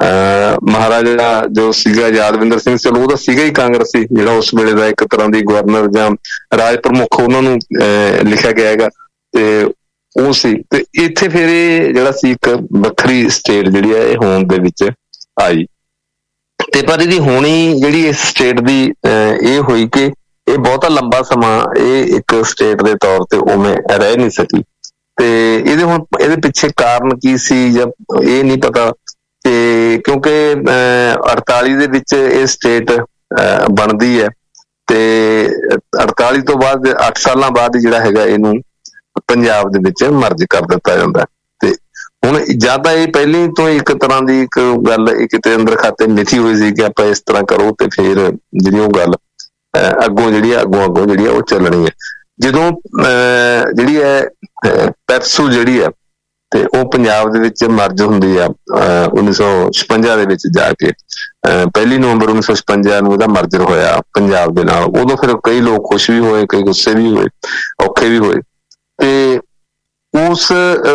ਮਹਾਰਾਜਾ ਜੋ ਸੀਗਾ ਯਾਦਵਿੰਦਰ ਸਿੰਘ, ਚਲੋ ਉਹਦਾ ਸੀਗਾ ਹੀ ਕਾਂਗਰਸੀ, ਜਿਹੜਾ ਉਸ ਵੇਲੇ ਦਾ ਇੱਕ ਤਰ੍ਹਾਂ ਦੀ ਗਵਰਨਰ ਜਾਂ ਰਾਜ ਪ੍ਰਮੁੱਖ ਉਹਨਾਂ ਨੂੰ ਲਿਖਿਆ ਗਿਆ ਹੈਗਾ, ਤੇ ਉਹ ਸੀ। ਤੇ ਇੱਥੇ ਫਿਰ ਇਹ ਜਿਹੜਾ ਸੀ ਇੱਕ ਵੱਖਰੀ ਸਟੇਟ ਜਿਹੜੀ ਹੈ ਇਹ ਹੋਂਦ ਦੇ ਵਿੱਚ ਆਈ। ਤੇ ਪਰ ਇਹਦੀ ਹੋਣੀ ਜਿਹੜੀ ਇਸ ਸਟੇਟ ਦੀ ਇਹ ਹੋਈ ਕਿ ਇਹ ਬਹੁਤਾ ਲੰਬਾ ਸਮਾਂ ਇਹ ਇੱਕ ਸਟੇਟ ਦੇ ਤੌਰ ਤੇ ਉਵੇਂ ਰਹਿ ਨਹੀਂ ਸਕੀ। ਤੇ ਇਹਦੇ ਹੁਣ ਇਹਦੇ ਪਿੱਛੇ ਕਾਰਨ ਕੀ ਸੀ ਜਾਂ ਇਹ ਨਹੀਂ ਪਤਾ, ਤੇ ਕਿਉਂਕਿ ਅਹ ਅੜਤਾਲੀ ਦੇ ਵਿੱਚ ਇਹ ਸਟੇਟ ਬਣਦੀ ਹੈ, ਤੇ ਅੜਤਾਲੀ ਤੋਂ ਬਾਅਦ ਅੱਠ ਸਾਲਾਂ ਬਾਅਦ ਜਿਹੜਾ ਹੈਗਾ ਇਹਨੂੰ ਪੰਜਾਬ ਦੇ ਵਿੱਚ ਮਰਜ ਕਰ ਦਿੱਤਾ ਜਾਂਦਾ। ਤੇ ਹੁਣ ਜਾਂ ਤਾਂ ਇਹ ਪਹਿਲੀ ਤੋਂ ਇੱਕ ਤਰ੍ਹਾਂ ਦੀ ਇੱਕ ਗੱਲ ਕਿਤੇ ਅੰਦਰ ਖਾਤੇ ਮਿਥੀ ਹੋਈ ਸੀ ਕਿ ਆਪਾਂ ਇਸ ਤਰ੍ਹਾਂ ਕਰੋ, ਤੇ ਫਿਰ ਜਿਹੜੀ ਉਹ ਗੱਲ ਅੱਗੋਂ ਜਿਹੜੀ ਆ ਅੱਗੋਂ ਅੱਗੋਂ ਜਿਹੜੀ ਆ ਉਹ ਚੱਲਣੀ ਹੈ। ਜਦੋਂ ਅਹ ਜਿਹੜੀ ਹੈ ਪੈਪਸੂ ਜਿਹੜੀ ਆ ਤੇ ਉਹ ਪੰਜਾਬ ਦੇ ਵਿੱਚ ਮਰਜ ਹੁੰਦੀ ਆ ਉੱਨੀ ਸੌ ਛਪੰਜਾ ਦੇ ਵਿੱਚ ਜਾ ਕੇ, ਪਹਿਲੀ ਨਵੰਬਰ ਉੱਨੀ ਸੌ ਛਪੰਜਾ ਨੂੰ ਇਹਦਾ ਮਰਜਰ ਹੋਇਆ ਪੰਜਾਬ ਦੇ ਨਾਲ। ਉਦੋਂ ਫਿਰ ਕਈ ਲੋਕ ਖੁਸ਼ ਵੀ ਹੋਏ, ਕਈ ਗੁੱਸੇ ਵੀ ਹੋਏ, ਔਖੇ ਵੀ ਹੋਏ। ਤੇ ਉਸ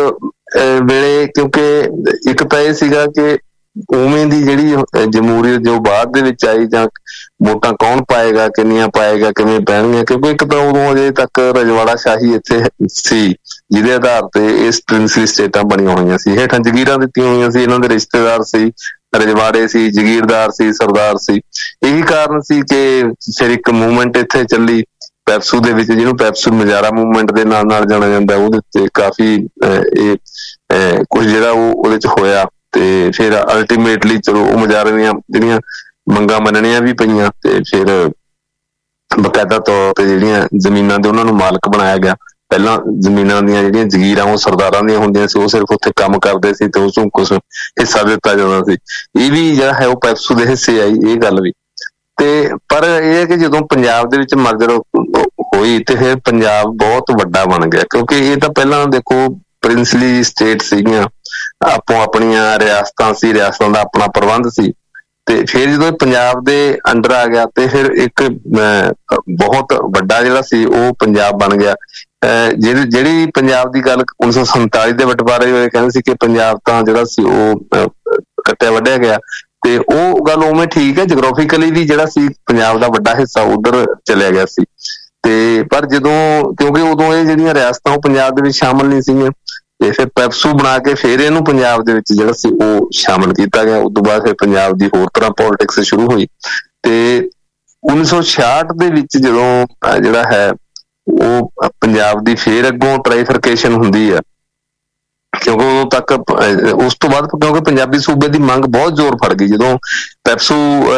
ਵੇਲੇ ਕਿਉਂਕਿ ਇੱਕ ਤਾਂ ਇਹ ਸੀਗਾ ਕਿ ਉਵੇਂ ਦੀ ਜਿਹੜੀ ਜਮਹੂਰੀਅਤ ਜੋ ਬਾਅਦ ਦੇ ਵਿੱਚ ਆਈ, ਜਾਂ ਵੋਟਾਂ ਕੌਣ ਪਾਏਗਾ, ਕਿੰਨੀਆਂ ਪਾਏਗਾ, ਕਿਵੇਂ ਪੈਣਗੀਆਂ, ਕਿਉਂਕਿ ਇੱਕ ਤਾਂ ਉਦੋਂ ਅਜੇ ਤੱਕ ਰਜਵਾੜਾ ਸ਼ਾਹੀ ਇੱਥੇ ਸੀ ਜਿਹਦੇ ਆਧਾਰ ਤੇ ਇਸ ਪ੍ਰਿੰਸਲੀ ਸਟੇਟਾਂ ਬਣੀਆਂ ਹੋਈਆਂ ਸੀ। ਹੇਠਾਂ ਜਗੀਰਾਂ ਦਿੱਤੀਆਂ ਹੋਈਆਂ ਸੀ, ਇਹਨਾਂ ਦੇ ਰਿਸ਼ਤੇਦਾਰ ਸੀ, ਰਜਵਾੜੇ ਸੀ, ਜਗੀਰਦਾਰ ਸੀ, ਸਰਦਾਰ ਸੀ। ਇਹੀ ਕਾਰਨ ਸੀ ਕਿ ਫਿਰ ਇੱਕ ਮੂਵਮੈਂਟ ਇੱਥੇ ਚੱਲੀ ਪੈਪਸੂ ਦੇ ਵਿੱਚ, ਜਿਹਨੂੰ ਪੈਪਸੂ ਨਜ਼ਾਰਾ ਮੂਵਮੈਂਟ ਦੇ ਨਾਲ ਨਾਲ ਜਾਣਿਆ ਜਾਂਦਾ। ਉਹਦੇ ਤੇ ਕਾਫੀ ਇਹ ਕੁਝ ਜਿਹੜਾ ਉਹ ਉਹਦੇ ਚ ਹੋਇਆ, ਤੇ ਫਿਰ ਅਲਟੀਮੇਟਲੀ ਚਲੋ ਉਹ ਮੁਜ਼ਾਹਰੇ ਦੀਆਂ ਜਿਹੜੀਆਂ ਮੰਗਾਂ ਮੰਨਣੀਆਂ ਵੀ ਪਈਆਂ, ਤੇ ਫਿਰ ਬਕਾਇਦਾ ਤੌਰ ਤੇ ਜਿਹੜੀਆਂ ਜ਼ਮੀਨਾਂ ਦੇ ਉਹਨਾਂ ਨੂੰ ਮਾਲਕ ਬਣਾਇਆ ਗਿਆ। ਪਹਿਲਾਂ ਜ਼ਮੀਨਾਂ ਦੀਆਂ ਜਿਹੜੀਆਂ ਜਗੀਰਾਂ ਉਹ ਸਰਦਾਰਾਂ ਦੀਆਂ ਹੁੰਦੀਆਂ ਸੀ, ਉਹ ਸਿਰਫ ਉੱਥੇ ਕੰਮ ਕਰਦੇ ਸੀ ਤੇ ਉਸ ਨੂੰ ਕੁਛ ਹਿੱਸਾ ਦਿੱਤਾ ਜਾਂਦਾ ਸੀ। ਇਹ ਵੀ ਜਿਹੜਾ ਹੈ ਉਹ ਪੈਪਸੂ ਦੇ ਹਿੱਸੇ ਆਈ ਇਹ ਗੱਲ ਵੀ। ਤੇ ਪਰ ਇਹ ਹੈ ਕਿ ਜਦੋਂ ਪੰਜਾਬ ਦੇ ਵਿੱਚ ਮਰਜਰ ਹੋਈ ਤੇ ਫਿਰ ਪੰਜਾਬ ਬਹੁਤ ਵੱਡਾ ਬਣ ਗਿਆ, ਕਿਉਂਕਿ ਇਹ ਤਾਂ ਪਹਿਲਾਂ ਦੇਖੋ ਪ੍ਰਿੰਸਲੀ ਸਟੇਟ ਸੀਗੀਆਂ, ਆਪੋ ਆਪਣੀਆਂ ਰਿਆਸਤਾਂ ਸੀ, ਰਿਆਸਤਾਂ ਦਾ ਆਪਣਾ ਪ੍ਰਬੰਧ ਸੀ। ਤੇ ਫਿਰ ਜਦੋਂ ਪੰਜਾਬ ਦੇ ਅੰਡਰ ਆ ਗਿਆ ਤੇ ਫਿਰ ਇੱਕ ਬਹੁਤ ਵੱਡਾ ਜਿਹੜਾ ਸੀ ਉਹ ਪੰਜਾਬ ਬਣ ਗਿਆ। ਜਿਹੜੀ ਜਿਹੜੀ ਪੰਜਾਬ ਦੀ ਗੱਲ ਉੱਨੀ ਸੌ ਸੰਤਾਲੀ ਦੇ ਬਟਵਾਰੇ ਹੋਏ ਕਹਿੰਦੇ ਸੀ ਕਿ ਪੰਜਾਬ ਤਾਂ ਜਿਹੜਾ ਸੀ ਉਹ ਕੱਟਿਆ ਵੱਢਿਆ ਗਿਆ, ਤੇ ਉਹ ਗੱਲ ਉਵੇਂ ਠੀਕ ਹੈ, ਜਗਰਾਫੀਕਲੀ ਵੀ ਜਿਹੜਾ ਸੀ ਪੰਜਾਬ ਦਾ ਵੱਡਾ ਹਿੱਸਾ ਉਧਰ ਚਲਿਆ ਗਿਆ ਸੀ। ਤੇ ਪਰ ਜਦੋਂ ਕਿਉਂਕਿ ਉਦੋਂ ਇਹ ਜਿਹੜੀਆਂ ਰਿਆਸਤਾਂ ਉਹ ਪੰਜਾਬ ਦੇ ਵਿੱਚ ਸ਼ਾਮਲ ਨਹੀਂ ਸੀਗੀਆਂ, ਤੇ ਫਿਰ ਪੈਪਸੂ ਬਣਾ ਕੇ ਫਿਰ ਇਹਨੂੰ ਪੰਜਾਬ ਦੇ ਵਿੱਚ ਜਿਹੜਾ ਸੀ ਉਹ ਸ਼ਾਮਲ ਕੀਤਾ ਗਿਆ। ਉਸ ਤੋਂ ਬਾਅਦ ਫਿਰ ਪੰਜਾਬ ਦੀ ਹੋਰ ਤਰ੍ਹਾਂ ਪੋਲਿਟਿਕਸ ਸ਼ੁਰੂ ਹੋਈ। ਤੇ ਉੱਨੀ ਸੌ ਛਿਆਹਠ ਦੇ ਵਿੱਚ ਜਦੋਂ ਜਿਹੜਾ ਹੈ ਉਹ ਪੰਜਾਬ ਦੀ ਫੇਰ ਅੱਗੋਂ ਟ੍ਰਾਈਫਰਕੇਸ਼ਨ ਹੁੰਦੀ ਆ, ਕਿਉਂਕਿ ਉਦੋਂ ਤੱਕ ਉਸ ਤੋਂ ਬਾਅਦ ਕਿਉਂਕਿ ਪੰਜਾਬੀ ਸੂਬੇ ਦੀ ਮੰਗ ਬਹੁਤ ਜ਼ੋਰ ਫੜ ਗਈ ਜਦੋਂ ਪੈਪਸੂ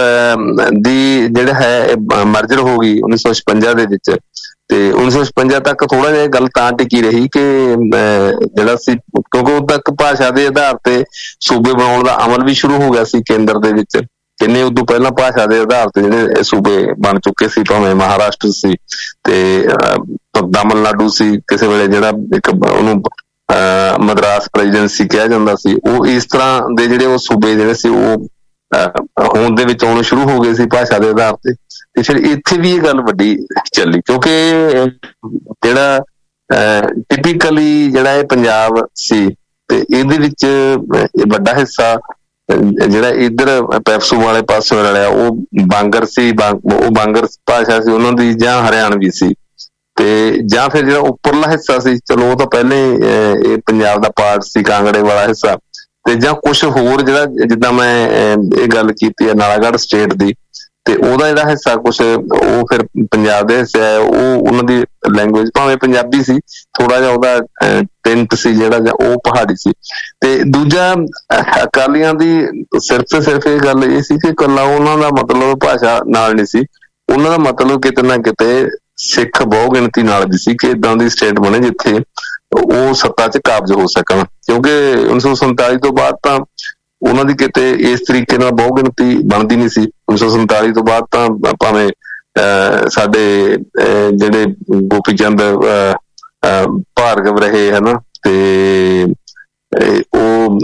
ਦੀ ਜਿਹੜਾ ਹੈ ਮਰਜਰ ਹੋ ਗਈ ਉੱਨੀ ਸੌ ਛਪੰਜਾ ਦੇ ਵਿੱਚ। ਤੇ ਉੱਨੀ ਸੌ ਛਪੰਜਾ ਤੱਕ ਥੋੜਾ ਜਿਹਾ ਗੱਲ ਤਾਂ ਟਿਕੀ ਰਹੀ ਕਿ ਜਿਹੜਾ ਸੀ ਕਿਉਂਕਿ ਉਦੋਂ ਤੱਕ ਭਾਸ਼ਾ ਦੇ ਆਧਾਰ ਤੇ ਸੂਬੇ ਬਣਾਉਣ ਦਾ ਅਮਲ ਵੀ ਸ਼ੁਰੂ ਹੋ ਗਿਆ ਸੀ ਕੇਂਦਰ ਦੇ ਵਿੱਚ। ਕਿੰਨੇ ਉਦੋਂ ਪਹਿਲਾਂ ਭਾਸ਼ਾ ਦੇ ਆਧਾਰ ਤੇ ਜਿਹੜੇ ਸੂਬੇ ਬਣ ਚੁੱਕੇ ਸੀ, ਭਾਵੇਂ ਮਹਾਰਾਸ਼ਟਰ ਸੀ ਤੇ ਤਾਮਿਲਨਾਡੂ ਸੀ, ਕਿਸੇ ਵੇਲੇ ਜਿਹੜਾ ਇੱਕ ਉਹਨੂੰ ਅਹ ਮਦਰਾਸ ਪ੍ਰੈਜ਼ੀਡੈਂਸੀ ਕਿਹਾ ਜਾਂਦਾ ਸੀ। ਉਹ ਇਸ ਤਰ੍ਹਾਂ ਦੇ ਜਿਹੜੇ ਉਹ ਸੂਬੇ ਜਿਹੜੇ ਸੀ ਉਹ ਹੋਂਦ ਦੇ ਵਿੱਚ ਆਉਣੇ ਸ਼ੁਰੂ ਹੋ ਗਏ ਸੀ ਭਾਸ਼ਾ ਦੇ ਆਧਾਰ ਤੇ। ਤੇ ਫਿਰ ਇੱਥੇ ਵੀ ਇਹ ਗੱਲ ਵੱਡੀ ਚੱਲੀ ਕਿਉਂਕਿ ਜਿਹੜਾ ਟਿਪੀਕਲੀ ਜਿਹੜਾ ਇਹ ਪੰਜਾਬ ਸੀ ਤੇ ਇਹਦੇ ਵਿੱਚ ਵੱਡਾ ਹਿੱਸਾ ਜਿਹੜਾ ਇੱਧਰ ਪੈਪਸੂ ਵਾਲੇ ਪਾਸੇ ਵਾਲਿਆ ਉਹ ਬਾਂਗਰ ਸੀ, ਉਹ ਬਾਂਗਰ ਭਾਸ਼ਾ ਸੀ ਉਹਨਾਂ ਦੀ, ਜਾਂ ਹਰਿਆਣਵੀ ਸੀ। ਤੇ ਜਾਂ ਫਿਰ ਜਿਹੜਾ ਉੱਪਰਲਾ ਹਿੱਸਾ ਸੀ, ਚਲੋ ਉਹ ਤਾਂ ਪਹਿਲੇ ਇਹ ਪੰਜਾਬ ਦਾ ਪਾਰਟ ਸੀ, ਕਾਂਗੜੇ ਵਾਲਾ ਹਿੱਸਾ। ਤੇ ਜਾਂ ਕੁਛ ਹੋਰ ਜਿਹੜਾ ਜਿੱਦਾਂ ਮੈਂ ਇਹ ਗੱਲ ਕੀਤੀ ਹੈ ਨਾਲਾਗੜ੍ਹ ਸਟੇਟ ਦੀ, ਤੇ ਉਹਦਾ ਜਿਹੜਾ ਹਿੱਸਾ ਕੁਛ ਉਹ ਫਿਰ ਪੰਜਾਬ ਦੇ ਹਿੱਸੇ ਹੈ, ਉਹ ਉਹਨਾਂ ਦੀ ਲੈਂਗੁਏਜ ਭਾਵੇਂ ਪੰਜਾਬੀ ਸੀ, ਥੋੜਾ ਜਿਹਾ ਉਹਦਾ ਟਿੰਟ ਸੀ ਜਿਹੜਾ ਜਾਂ ਉਹ ਪਹਾੜੀ ਸੀ। ਤੇ ਦੂਜਾ ਅਕਾਲੀਆਂ ਦੀ ਸਿਰਫ ਤੇ ਸਿਰਫ ਇਹ ਗੱਲ ਇਹ ਸੀ ਕਿ ਇਕੱਲਾ ਉਹਨਾਂ ਦਾ ਮਤਲਬ ਭਾਸ਼ਾ ਨਾਲ ਨਹੀਂ ਸੀ, ਉਹਨਾਂ ਦਾ ਮਤਲਬ ਕਿਤੇ ਨਾ ਕਿਤੇ ਸਿੱਖ ਬਹੁ ਗਿਣਤੀ ਨਾਲ ਵੀ ਸੀ ਕਿ ਏਦਾਂ ਦੀ ਸਟੇਟ ਬਣੇ ਜਿੱਥੇ ਉਹ ਸੱਤਾ 'ਚ ਕਾਬਜ਼ ਹੋ ਸਕਣ। ਕਿਉਂਕਿ ਉੱਨੀ ਸੌ ਸੰਤਾਲੀ ਤੋਂ ਬਾਅਦ ਤਾਂ ਉਹਨਾਂ ਦੀ ਕਿਤੇ ਇਸ ਤਰੀਕੇ ਨਾਲ ਬਹੁ ਗਿਣਤੀ ਬਣਦੀ ਨਹੀਂ ਸੀ। ਉੱਨੀ ਸੌ ਸੰਤਾਲੀ ਤੋਂ ਬਾਅਦ ਤਾਂ ਭਾਵੇਂ ਅਹ ਸਾਡੇ ਜਿਹੜੇ ਗੋਪੀ ਚੰਦ ਭਾਰਗਵ ਰਹੇ ਹਨਾ, ਤੇ ਉਹ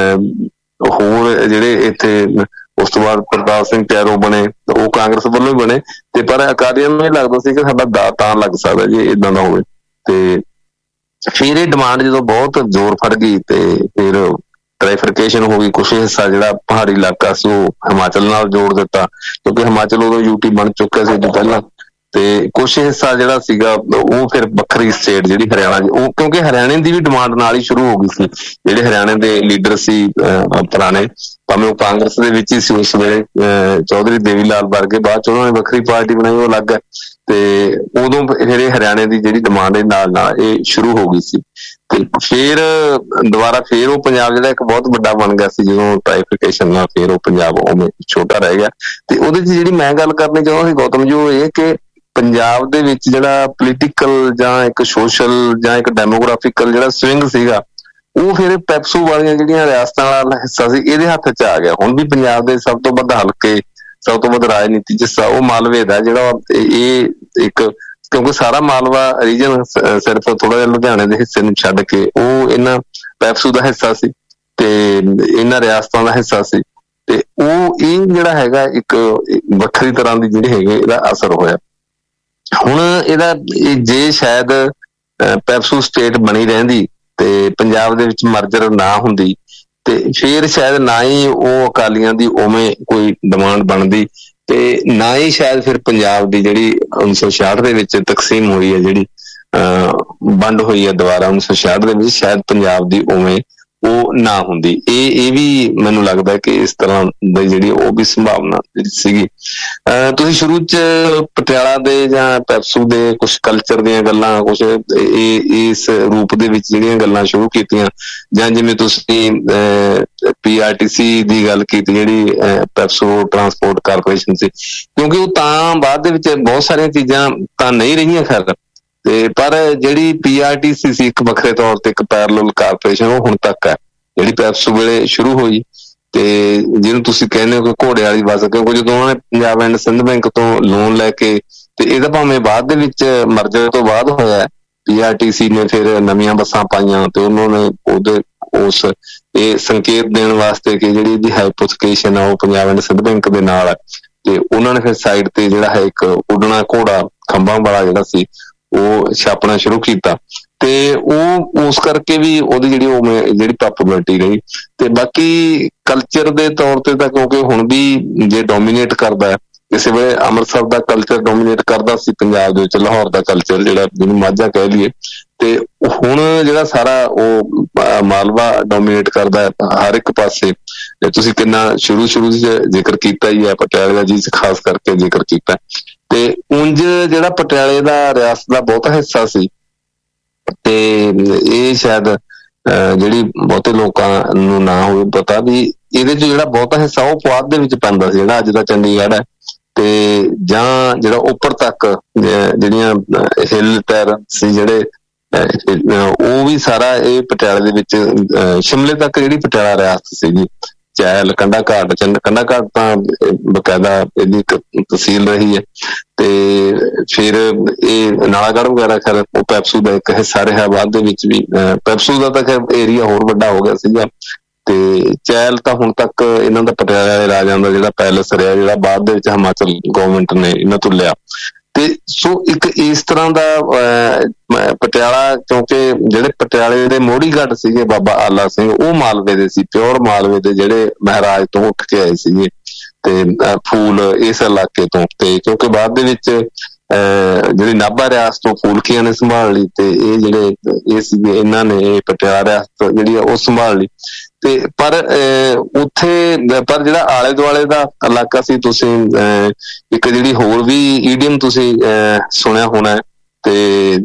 ਹੋਰ ਜਿਹੜੇ ਇੱਥੇ ਉਸ ਤੋਂ ਬਾਅਦ ਪ੍ਰਤਾਪ ਸਿੰਘ ਟੈਰੋ ਬਣੇ, ਉਹ ਕਾਂਗਰਸ ਵੱਲੋਂ ਹੀ ਬਣੇ। ਤੇ ਪਰ ਅਕਾਲੀਆਂ ਨੂੰ ਇਹ ਲੱਗਦਾ ਸੀ ਕਿ ਸਾਡਾ ਦਾ ਤਾਂ ਲੱਗ ਸਕਦਾ ਜੇ ਏਦਾਂ ਦਾ ਹੋਵੇ। ਤੇ ਫਿਰ ਇਹ ਡਿਮਾਂਡ ਜਦੋਂ ਬਹੁਤ ਜ਼ੋਰ ਫੜ ਗਈ ਤੇ ਫਿਰ ਟ੍ਰਾਈਫਰਕੇਸ਼ਨ ਹੋ ਗਈ। ਕੁਛ ਹਿੱਸਾ ਜਿਹੜਾ ਪਹਾੜੀ ਇਲਾਕਾ ਸੀ ਉਹ ਹਿਮਾਚਲ ਨਾਲ ਜੋੜ ਦਿੱਤਾ, ਕਿਉਂਕਿ ਹਿਮਾਚਲ ਉਦੋਂ ਯੂਟੀ ਬਣ ਚੁੱਕਿਆ ਸੀ ਉਦੋਂ ਪਹਿਲਾਂ। ਤੇ ਕੁਛ ਹਿੱਸਾ ਜਿਹੜਾ ਸੀਗਾ ਉਹ ਫਿਰ ਵੱਖਰੀ ਸਟੇਟ ਜਿਹੜੀ ਹਰਿਆਣਾ, ਉਹ ਕਿਉਂਕਿ ਹਰਿਆਣੇ ਦੀ ਵੀ ਡਿਮਾਂਡ ਨਾਲ ਹੀ ਸ਼ੁਰੂ ਹੋ ਗਈ ਸੀ। ਜਿਹੜੇ ਹਰਿਆਣੇ ਦੇ ਲੀਡਰ ਸੀ ਪੁਰਾਣੇ, ਭਾਵੇਂ ਉਹ ਕਾਂਗਰਸ ਦੇ ਵਿੱਚ ਹੀ ਸੀ ਉਸ ਵੇਲੇ, ਚੌਧਰੀ ਦੇਵੀ ਲਾਲ ਵਰਗੇ, ਬਾਅਦ ਚ ਉਹਨਾਂ ਨੇ ਵੱਖਰੀ ਪਾਰਟੀ ਬਣਾਈ, ਉਹ ਅਲੱਗ ਹੈ। ਤੇ ਉਦੋਂ ਫਿਰ ਇਹ ਹਰਿਆਣੇ ਦੀ ਜਿਹੜੀ ਡਿਮਾਂਡ ਇਹ ਨਾਲ ਨਾਲ ਇਹ ਸ਼ੁਰੂ ਹੋ ਗਈ ਸੀ। ਤੇ ਫਿਰ ਦੁਬਾਰਾ ਫਿਰ ਉਹ ਪੰਜਾਬ ਜਿਹੜਾ ਇੱਕ ਬਹੁਤ ਵੱਡਾ ਬਣ ਗਿਆ ਸੀ ਜਦੋਂ ਟ੍ਰਾਈਫਿਕੇਸ਼ਨ ਨਾਲ, ਫਿਰ ਉਹ ਪੰਜਾਬ ਉਵੇਂ ਛੋਟਾ ਰਹਿ ਗਿਆ। ਤੇ ਉਹਦੇ ਚ ਜਿਹੜੀ ਮੈਂ ਗੱਲ ਕਰਨੀ ਚਾਹੁੰਦਾ ਸੀ ਗੌਤਮ ਜੀ, ਉਹ ਇਹ ਕਿ ਪੰਜਾਬ ਦੇ ਵਿੱਚ ਜਿਹੜਾ ਪੋਲੀਟੀਕਲ ਜਾਂ ਇੱਕ ਸੋਸ਼ਲ ਜਾਂ ਇੱਕ ਡੈਮੋਗ੍ਰਾਫਿਕਲ ਜਿਹੜਾ ਸਵਿੰਗ ਸੀਗਾ, ਉਹ ਫਿਰ ਪੈਪਸੂ ਵਾਲੀਆਂ ਜਿਹੜੀਆਂ ਰਿਆਸਤਾਂ ਵਾਲਾ ਹਿੱਸਾ ਸੀ ਇਹਦੇ ਹੱਥ 'ਚ ਆ ਗਿਆ। ਹੁਣ ਵੀ ਪੰਜਾਬ ਦੇ ਸਭ ਤੋਂ ਵੱਧ ਹਲਕੇ, ਸਭ ਤੋਂ ਵੱਧ ਰਾਜਨੀਤੀ ਹਿੱਸਾ ਉਹ ਮਾਲਵੇ ਦਾ, ਜਿਹੜਾ ਇਹ ਇੱਕ ਕਿਉਂਕਿ ਸਾਰਾ ਮਾਲਵਾ ਰੀਜਨ ਸਿਰਫ ਥੋੜਾ ਜਿਹਾ ਲੁਧਿਆਣੇ ਦੇ ਹਿੱਸੇ ਨੂੰ ਛੱਡ ਕੇ ਉਹ ਇਹਨਾਂ ਪੈਪਸੂ ਦਾ ਹਿੱਸਾ ਸੀ ਤੇ ਇਹਨਾਂ ਰਿਆਸਤਾਂ ਦਾ ਹਿੱਸਾ ਸੀ। ਤੇ ਉਹ ਇਹ ਜਿਹੜਾ ਹੈਗਾ ਇੱਕ ਵੱਖਰੀ ਤਰ੍ਹਾਂ ਦੀ ਜਿਹੜੀ ਹੈਗੀ ਇਹਦਾ ਅਸਰ ਹੋਇਆ। ਹੁਣ ਇਹਦਾ ਜੇ ਸ਼ਾਇਦ ਪੈਪਸੂ ਸਟੇਟ ਬਣੀ ਰਹਿੰਦੀ ਤੇ ਪੰਜਾਬ ਦੇ ਵਿੱਚ ਮਰਜਰ ਨਾ ਹੁੰਦੀ ਤੇ ਫਿਰ ਸ਼ਾਇਦ ਨਾ ਹੀ ਉਹ ਅਕਾਲੀਆਂ ਦੀ ਉਵੇਂ ਕੋਈ ਡਿਮਾਂਡ ਬਣਦੀ ਤੇ ਨਾ ਹੀ ਸ਼ਾਇਦ ਫਿਰ ਪੰਜਾਬ ਦੀ ਜਿਹੜੀ ਉੱਨੀ ਸੌ ਛਿਆਹਠ ਦੇ ਵਿੱਚ ਤਕਸੀਮ ਹੋਈ ਹੈ, ਜਿਹੜੀ ਅਹ ਵੰਡ ਹੋਈ ਹੈ ਦੁਬਾਰਾ ਉੱਨੀ ਸੌ ਛਿਆਹਠ ਦੇ ਵਿੱਚ, ਸ਼ਾਇਦ ਪੰਜਾਬ ਦੀ ਉਵੇਂ ਉਹ ਨਾ ਹੁੰਦੀ। ਇਹ ਇਹ ਵੀ ਮੈਨੂੰ ਲੱਗਦਾ ਕਿ ਇਸ ਤਰ੍ਹਾਂ ਦੀ ਜਿਹੜੀ ਉਹ ਵੀ ਸੰਭਾਵਨਾ ਜਿਹੜੀ ਸੀਗੀ। ਅਹ ਤੁਸੀਂ ਸ਼ੁਰੂ 'ਚ ਪਟਿਆਲਾ ਦੇ ਜਾਂ ਪੈਪਸੂ ਦੇ ਕੁਛ ਕਲਚਰ ਦੀਆਂ ਗੱਲਾਂ, ਕੁਛ ਇਹ ਇਸ ਰੂਪ ਦੇ ਵਿੱਚ ਜਿਹੜੀਆਂ ਗੱਲਾਂ ਸ਼ੁਰੂ ਕੀਤੀਆਂ, ਜਾਂ ਜਿਵੇਂ ਤੁਸੀਂ ਪੀ ਆਰ ਟੀ ਸੀ ਦੀ ਗੱਲ ਕੀਤੀ ਜਿਹੜੀ ਪੈਪਸੂ ਟਰਾਂਸਪੋਰਟ ਕਾਰਪੋਰੇਸ਼ਨ ਸੀ, ਕਿਉਂਕਿ ਉਹ ਤਾਂ ਬਾਅਦ ਦੇ ਵਿੱਚ ਬਹੁਤ ਸਾਰੀਆਂ ਚੀਜ਼ਾਂ ਤਾਂ ਨਹੀਂ ਰਹੀਆਂ ਖੈਰ, ਤੇ ਪਰ ਜਿਹੜੀ ਪੀ ਆਰ ਟੀ ਸੀ ਸੀ ਇੱਕ ਵੱਖਰੇ ਤੌਰ ਤੇ ਇੱਕ ਪੈਰਲਲ ਕਾਰਪੋਰੇਸ਼ਨ, ਉਹ ਹੁਣ ਤੱਕ ਹੈ ਜਿਹੜੀ ਪੈਪਸੂ ਵੇਲੇ ਸ਼ੁਰੂ ਹੋਈ। ਤੇ ਜਿਹਨੂੰ ਤੁਸੀਂ ਕਹਿੰਦੇ ਹੋ ਕਿ ਘੋੜੇ ਵਾਲੀ ਬੱਸ, ਕਿਉਂਕਿ ਜਦੋਂ ਉਹਨਾਂ ਨੇ ਪੰਜਾਬ ਐਂਡ ਸਿੰਧ ਬੈਂਕ ਤੋਂ ਲੋਨ ਲੈ ਕੇ, ਤੇ ਇਹਦਾ ਭਾਵੇਂ ਬਾਅਦ ਦੇ ਵਿੱਚ ਮਰਜਰ ਤੋਂ ਬਾਅਦ ਹੋਇਆ, ਪੀ ਆਰ ਟੀ ਸੀ ਨੇ ਫਿਰ ਨਵੀਆਂ ਬੱਸਾਂ ਪਾਈਆਂ ਤੇ ਉਹਨਾਂ ਨੇ ਉਹਦੇ ਉਸ ਇਹ ਸੰਕੇਤ ਦੇਣ ਵਾਸਤੇ ਕਿ ਜਿਹੜੀ ਇਹਦੀ ਹਾਈਪੋਥੀਕੇਸ਼ਨ ਆ ਉਹ ਪੰਜਾਬ ਐਂਡ ਸਿੰਧ ਬੈਂਕ ਦੇ ਨਾਲ ਹੈ, ਤੇ ਉਹਨਾਂ ਨੇ ਫਿਰ ਸਾਈਡ ਤੇ ਜਿਹੜਾ ਹੈ ਇੱਕ ਉੱਡਣਾ ਘੋੜਾ ਖੰਭਾਂ ਵਾਲਾ ਜਿਹੜਾ ਸੀ ਉਹ ਛਾਪਣਾ ਸ਼ੁਰੂ ਕੀਤਾ। ਤੇ ਉਹ ਉਸ ਕਰਕੇ ਵੀ ਉਹਦੀ ਜਿਹੜੀ ਉਹ ਜਿਹੜੀ ਪੋਪੂਲੈਰਿਟੀ ਰਹੀ। ਤੇ ਬਾਕੀ ਕਲਚਰ ਦੇ ਤੌਰ ਤੇ ਤਾਂ ਕਿਉਂਕਿ ਹੁਣ ਵੀ ਜੇ ਡੋਮੀਨੇਟ ਕਰਦਾ ਕਿਸੇ ਵੇਲੇ ਅੰਮ੍ਰਿਤਸਰ ਦਾ ਕਲਚਰ ਡੋਮੀਨੇਟ ਕਰਦਾ ਸੀ ਪੰਜਾਬ ਦੇ ਵਿੱਚ, ਲਾਹੌਰ ਦਾ ਕਲਚਰ ਜਿਹੜਾ ਜਿਹਨੂੰ ਮਾਝਾ ਕਹਿ ਲਈਏ, ਤੇ ਹੁਣ ਜਿਹੜਾ ਸਾਰਾ ਉਹ ਮਾਲਵਾ ਡੋਮੀਨੇਟ ਕਰਦਾ ਹਰ ਇੱਕ ਪਾਸੇ। ਤੁਸੀਂ ਕਿੰਨਾ ਸ਼ੁਰੂ ਸ਼ੁਰੂ ਚ ਜ਼ਿਕਰ ਕੀਤਾ ਹੀ ਹੈ, ਪਟਿਆਲੇ ਦਾ ਜੀ ਖਾਸ ਕਰਕੇ ਜ਼ਿਕਰ ਕੀਤਾ। ਤੇ ਉਂਝ ਜਿਹੜਾ ਪਟਿਆਲੇ ਦਾ ਰਿਆਸਤ ਦਾ ਬਹੁਤਾ ਹਿੱਸਾ ਸੀ, ਤੇ ਇਹ ਸ਼ਾਇਦ ਜਿਹੜੀ ਬਹੁਤੇ ਲੋਕਾਂ ਨੂੰ ਨਾ ਹੋਵੇ ਪਤਾ ਵੀ ਇਹਦੇ ਚ ਜਿਹੜਾ ਬਹੁਤਾ ਹਿੱਸਾ ਉਹ ਪੁਆਧ ਦੇ ਵਿੱਚ ਪੈਂਦਾ ਸੀ, ਜਿਹੜਾ ਅੱਜ ਦਾ ਚੰਡੀਗੜ੍ਹ ਹੈ, ਤੇ ਜਾਂ ਜਿਹੜਾ ਉੱਪਰ ਤੱਕ ਜਿਹੜੀਆਂ ਹਿੱਲ ਟੈਰ ਸੀ ਜਿਹੜੇ ਉਹ ਵੀ ਸਾਰਾ ਇਹ ਪਟਿਆਲੇ ਦੇ ਵਿੱਚ, ਸ਼ਿਮਲੇ ਤੱਕ ਜਿਹੜੀ ਪਟਿਆਲਾ ਰਿਆਸਤ ਸੀਗੀ, ਚਹਿਲ, ਕੰਡਾ ਘਾਟ, ਚੰਡ ਕੰਡਾ ਘਾਟ ਤਾਂ ਬਕਾਇਦਾ ਇਹਦੀ ਇੱਕ ਤਹਿਸੀਲ ਰਹੀ ਹੈ, ਤੇ ਫਿਰ ਇਹ ਨਾਲਾਗੜ੍ਹ ਵਗੈਰਾ ਖੈਰ ਉਹ ਪੈਪਸੂ ਦਾ ਇੱਕ ਹਿੱਸਾ ਰਿਹਾ ਬਾਅਦ ਦੇ ਵਿੱਚ ਵੀ। ਪੈਪਸੂ ਦਾ ਤਾਂ ਖੈਰ ਏਰੀਆ ਹੋਰ ਵੱਡਾ ਹੋ ਗਿਆ ਸੀਗਾ, ਤੇ ਚਹਿਲ ਤਾਂ ਹੁਣ ਤੱਕ ਇਹਨਾਂ ਦਾ ਪਟਿਆਲੇ ਵਾਲੇ ਰਾਜਾਂ ਦਾ ਜਿਹੜਾ ਪੈਲਸ ਰਿਹਾ, ਜਿਹੜਾ ਬਾਅਦ ਦੇ ਵਿੱਚ ਹਿਮਾਚਲ ਗੌਰਮੈਂਟ ਨੇ ਇਹਨਾਂ ਤੋਂ ਲਿਆ। ਤੇ ਸੋ ਇੱਕ ਇਸ ਤਰ੍ਹਾਂ ਦਾ ਪਟਿਆਲਾ, ਕਿਉਂਕਿ ਜਿਹੜੇ ਪਟਿਆਲੇ ਦੇ ਮੋਢੀਗੜ੍ਹ ਸੀਗੇ ਬਾਬਾ ਆਲਾ ਸਿੰਘ, ਉਹ ਮਾਲਵੇ ਦੇ ਸੀ, ਪਿਓਰ ਮਾਲਵੇ ਦੇ, ਜਿਹੜੇ ਮਹਾਰਾਜ ਤੋਂ ਉੱਠ ਕੇ ਆਏ ਸੀਗੇ, ਤੇ ਫੂਲ ਇਸ ਇਲਾਕੇ ਤੋਂ। ਤੇ ਕਿਉਂਕਿ ਬਾਅਦ ਦੇ ਵਿੱਚ ਅਹ ਜਿਹੜੀ ਨਾਭਾ ਰਿਆਸਤ ਤੋਂ ਫੂਲਕੀਆਂ ਨੇ ਸੰਭਾਲ ਲਈ, ਤੇ ਇਹ ਜਿਹੜੇ ਇਹ ਸੀਗੇ ਇਹਨਾਂ ਨੇ ਇਹ ਪਟਿਆਲਾ ਰਿਆਸਤ ਜਿਹੜੀ ਆ ਉਹ ਸੰਭਾਲ ਲਈ। ਤੇ ਪਰ ਅਹ ਉੱਥੇ ਪਰ ਜਿਹੜਾ ਆਲੇ ਦੁਆਲੇ ਦਾ ਇਲਾਕਾ ਸੀ, ਤੁਸੀਂ ਅਹ ਇੱਕ ਜਿਹੜੀ ਹੋਰ ਵੀ ਈਡੀਅਮ ਤੁਸੀਂ ਅਹ ਸੁਣਿਆ ਹੋਣਾ, ਤੇ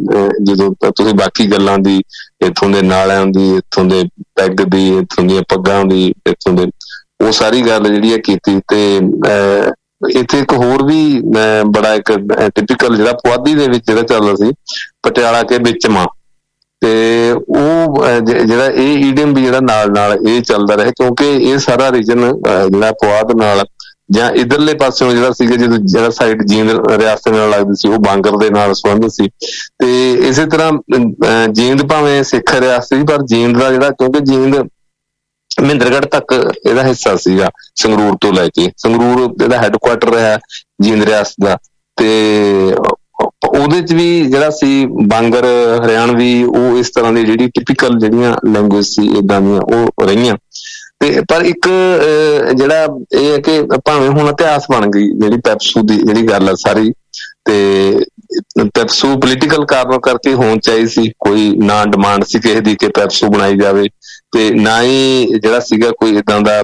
ਜਦੋਂ ਤੁਸੀਂ ਬਾਕੀ ਗੱਲਾਂ ਦੀ, ਇੱਥੋਂ ਦੇ ਨਾਲਿਆਂ ਦੀ, ਇੱਥੋਂ ਦੇ ਪੈਗ ਦੀ, ਇੱਥੋਂ ਦੀਆਂ ਪੱਗਾਂ ਦੀ, ਇੱਥੋਂ ਦੇ ਉਹ ਸਾਰੀ ਗੱਲ ਜਿਹੜੀ ਹੈ ਕੀਤੀ। ਤੇ ਅਹ ਇੱਥੇ ਇੱਕ ਹੋਰ ਵੀ ਬੜਾ ਇੱਕ ਟਿਪੀਕਲ ਜਿਹੜਾ ਪੁਆਧੀ ਦੇ ਵਿੱਚ ਜਿਹੜਾ ਚੱਲਦਾ ਸੀ, ਪਟਿਆਲਾ ਕੇ ਵਿੱਚ ਮਾਂ, ਤੇ ਉਹ ਜਿਹੜਾ ਇਹ ਈਡੀਅਮ ਵੀ ਜਿਹੜਾ ਨਾਲ ਨਾਲ ਇਹ ਚੱਲਦਾ ਰਿਹਾ, ਕਿਉਂਕਿ ਇਹ ਸਾਰਾ ਰੀਜਨ ਜਿਹੜਾ ਪੁਆਧ ਨਾਲ ਜਾਂ ਇਧਰਲੇ ਪਾਸਿਓਂ ਜਿਹੜਾ ਸੀਗਾ, ਜਦੋਂ ਜਿਹੜਾ ਸਾਈਡ ਜੀਂਦ ਰਿਆਸਤ ਨਾਲ ਲੱਗਦੀ ਸੀ, ਉਹ ਬਾਂਗਰ ਦੇ ਨਾਲ ਸੰਬੰਧਿਤ ਸੀ। ਤੇ ਇਸੇ ਤਰ੍ਹਾਂ ਜੀਂਦ ਭਾਵੇਂ ਸਿੱਖ ਰਿਆਸਤ ਸੀ, ਪਰ ਜੀਂਦ ਦਾ ਜਿਹੜਾ, ਕਿਉਂਕਿ ਜੀਂਦ ਮਹਿੰਦਰਗੜ੍ਹ ਤੱਕ ਇਹਦਾ ਹਿੱਸਾ ਸੀਗਾ, ਸੰਗਰੂਰ ਤੋਂ ਲੈ ਕੇ, ਸੰਗਰੂਰ ਇਹਦਾ ਹੈਡਕੁਆਟਰ ਰਿਹਾ ਜੀਂਦ ਰਿਆਸਤ ਦਾ, ਤੇ ਉਹਦੇ ਚ ਵੀ ਜਿਹੜਾ ਸੀ ਬਾਂਗਰ, ਹਰਿਆਣਵੀ, ਉਹ ਇਸ ਤਰ੍ਹਾਂ ਦੀ ਜਿਹੜੀ ਟਿਪੀਕਲ ਜਿਹੜੀਆਂ ਲੈਂਗੁਏਜ ਸੀ ਏਦਾਂ ਦੀਆਂ ਉਹ ਰਹੀਆਂ। ਤੇ ਪਰ ਇੱਕ ਜਿਹੜਾ ਇਹ ਹੈ ਕਿ ਭਾਵੇਂ ਹੁਣ ਇਤਿਹਾਸ ਬਣ ਗਈ ਜਿਹੜੀ ਪੈਪਸੂ ਦੀ ਜਿਹੜੀ ਗੱਲ ਹੈ ਸਾਰੀ, ਤੇ ਪੈਪਸੂ ਪੋਲੀਟੀਕਲ ਕਾਰਨ ਕਰਕੇ ਹੋਣ ਚਾਹੀ ਸੀ, ਕੋਈ ਨਾ ਡਿਮਾਂਡ ਸੀ ਕਿਸੇ ਦੀ ਕਿ ਪੈਪਸੂ ਬਣਾਈ ਜਾਵੇ, ਤੇ ਨਾ ਹੀ ਜਿਹੜਾ ਸੀਗਾ ਕੋਈ ਏਦਾਂ ਦਾ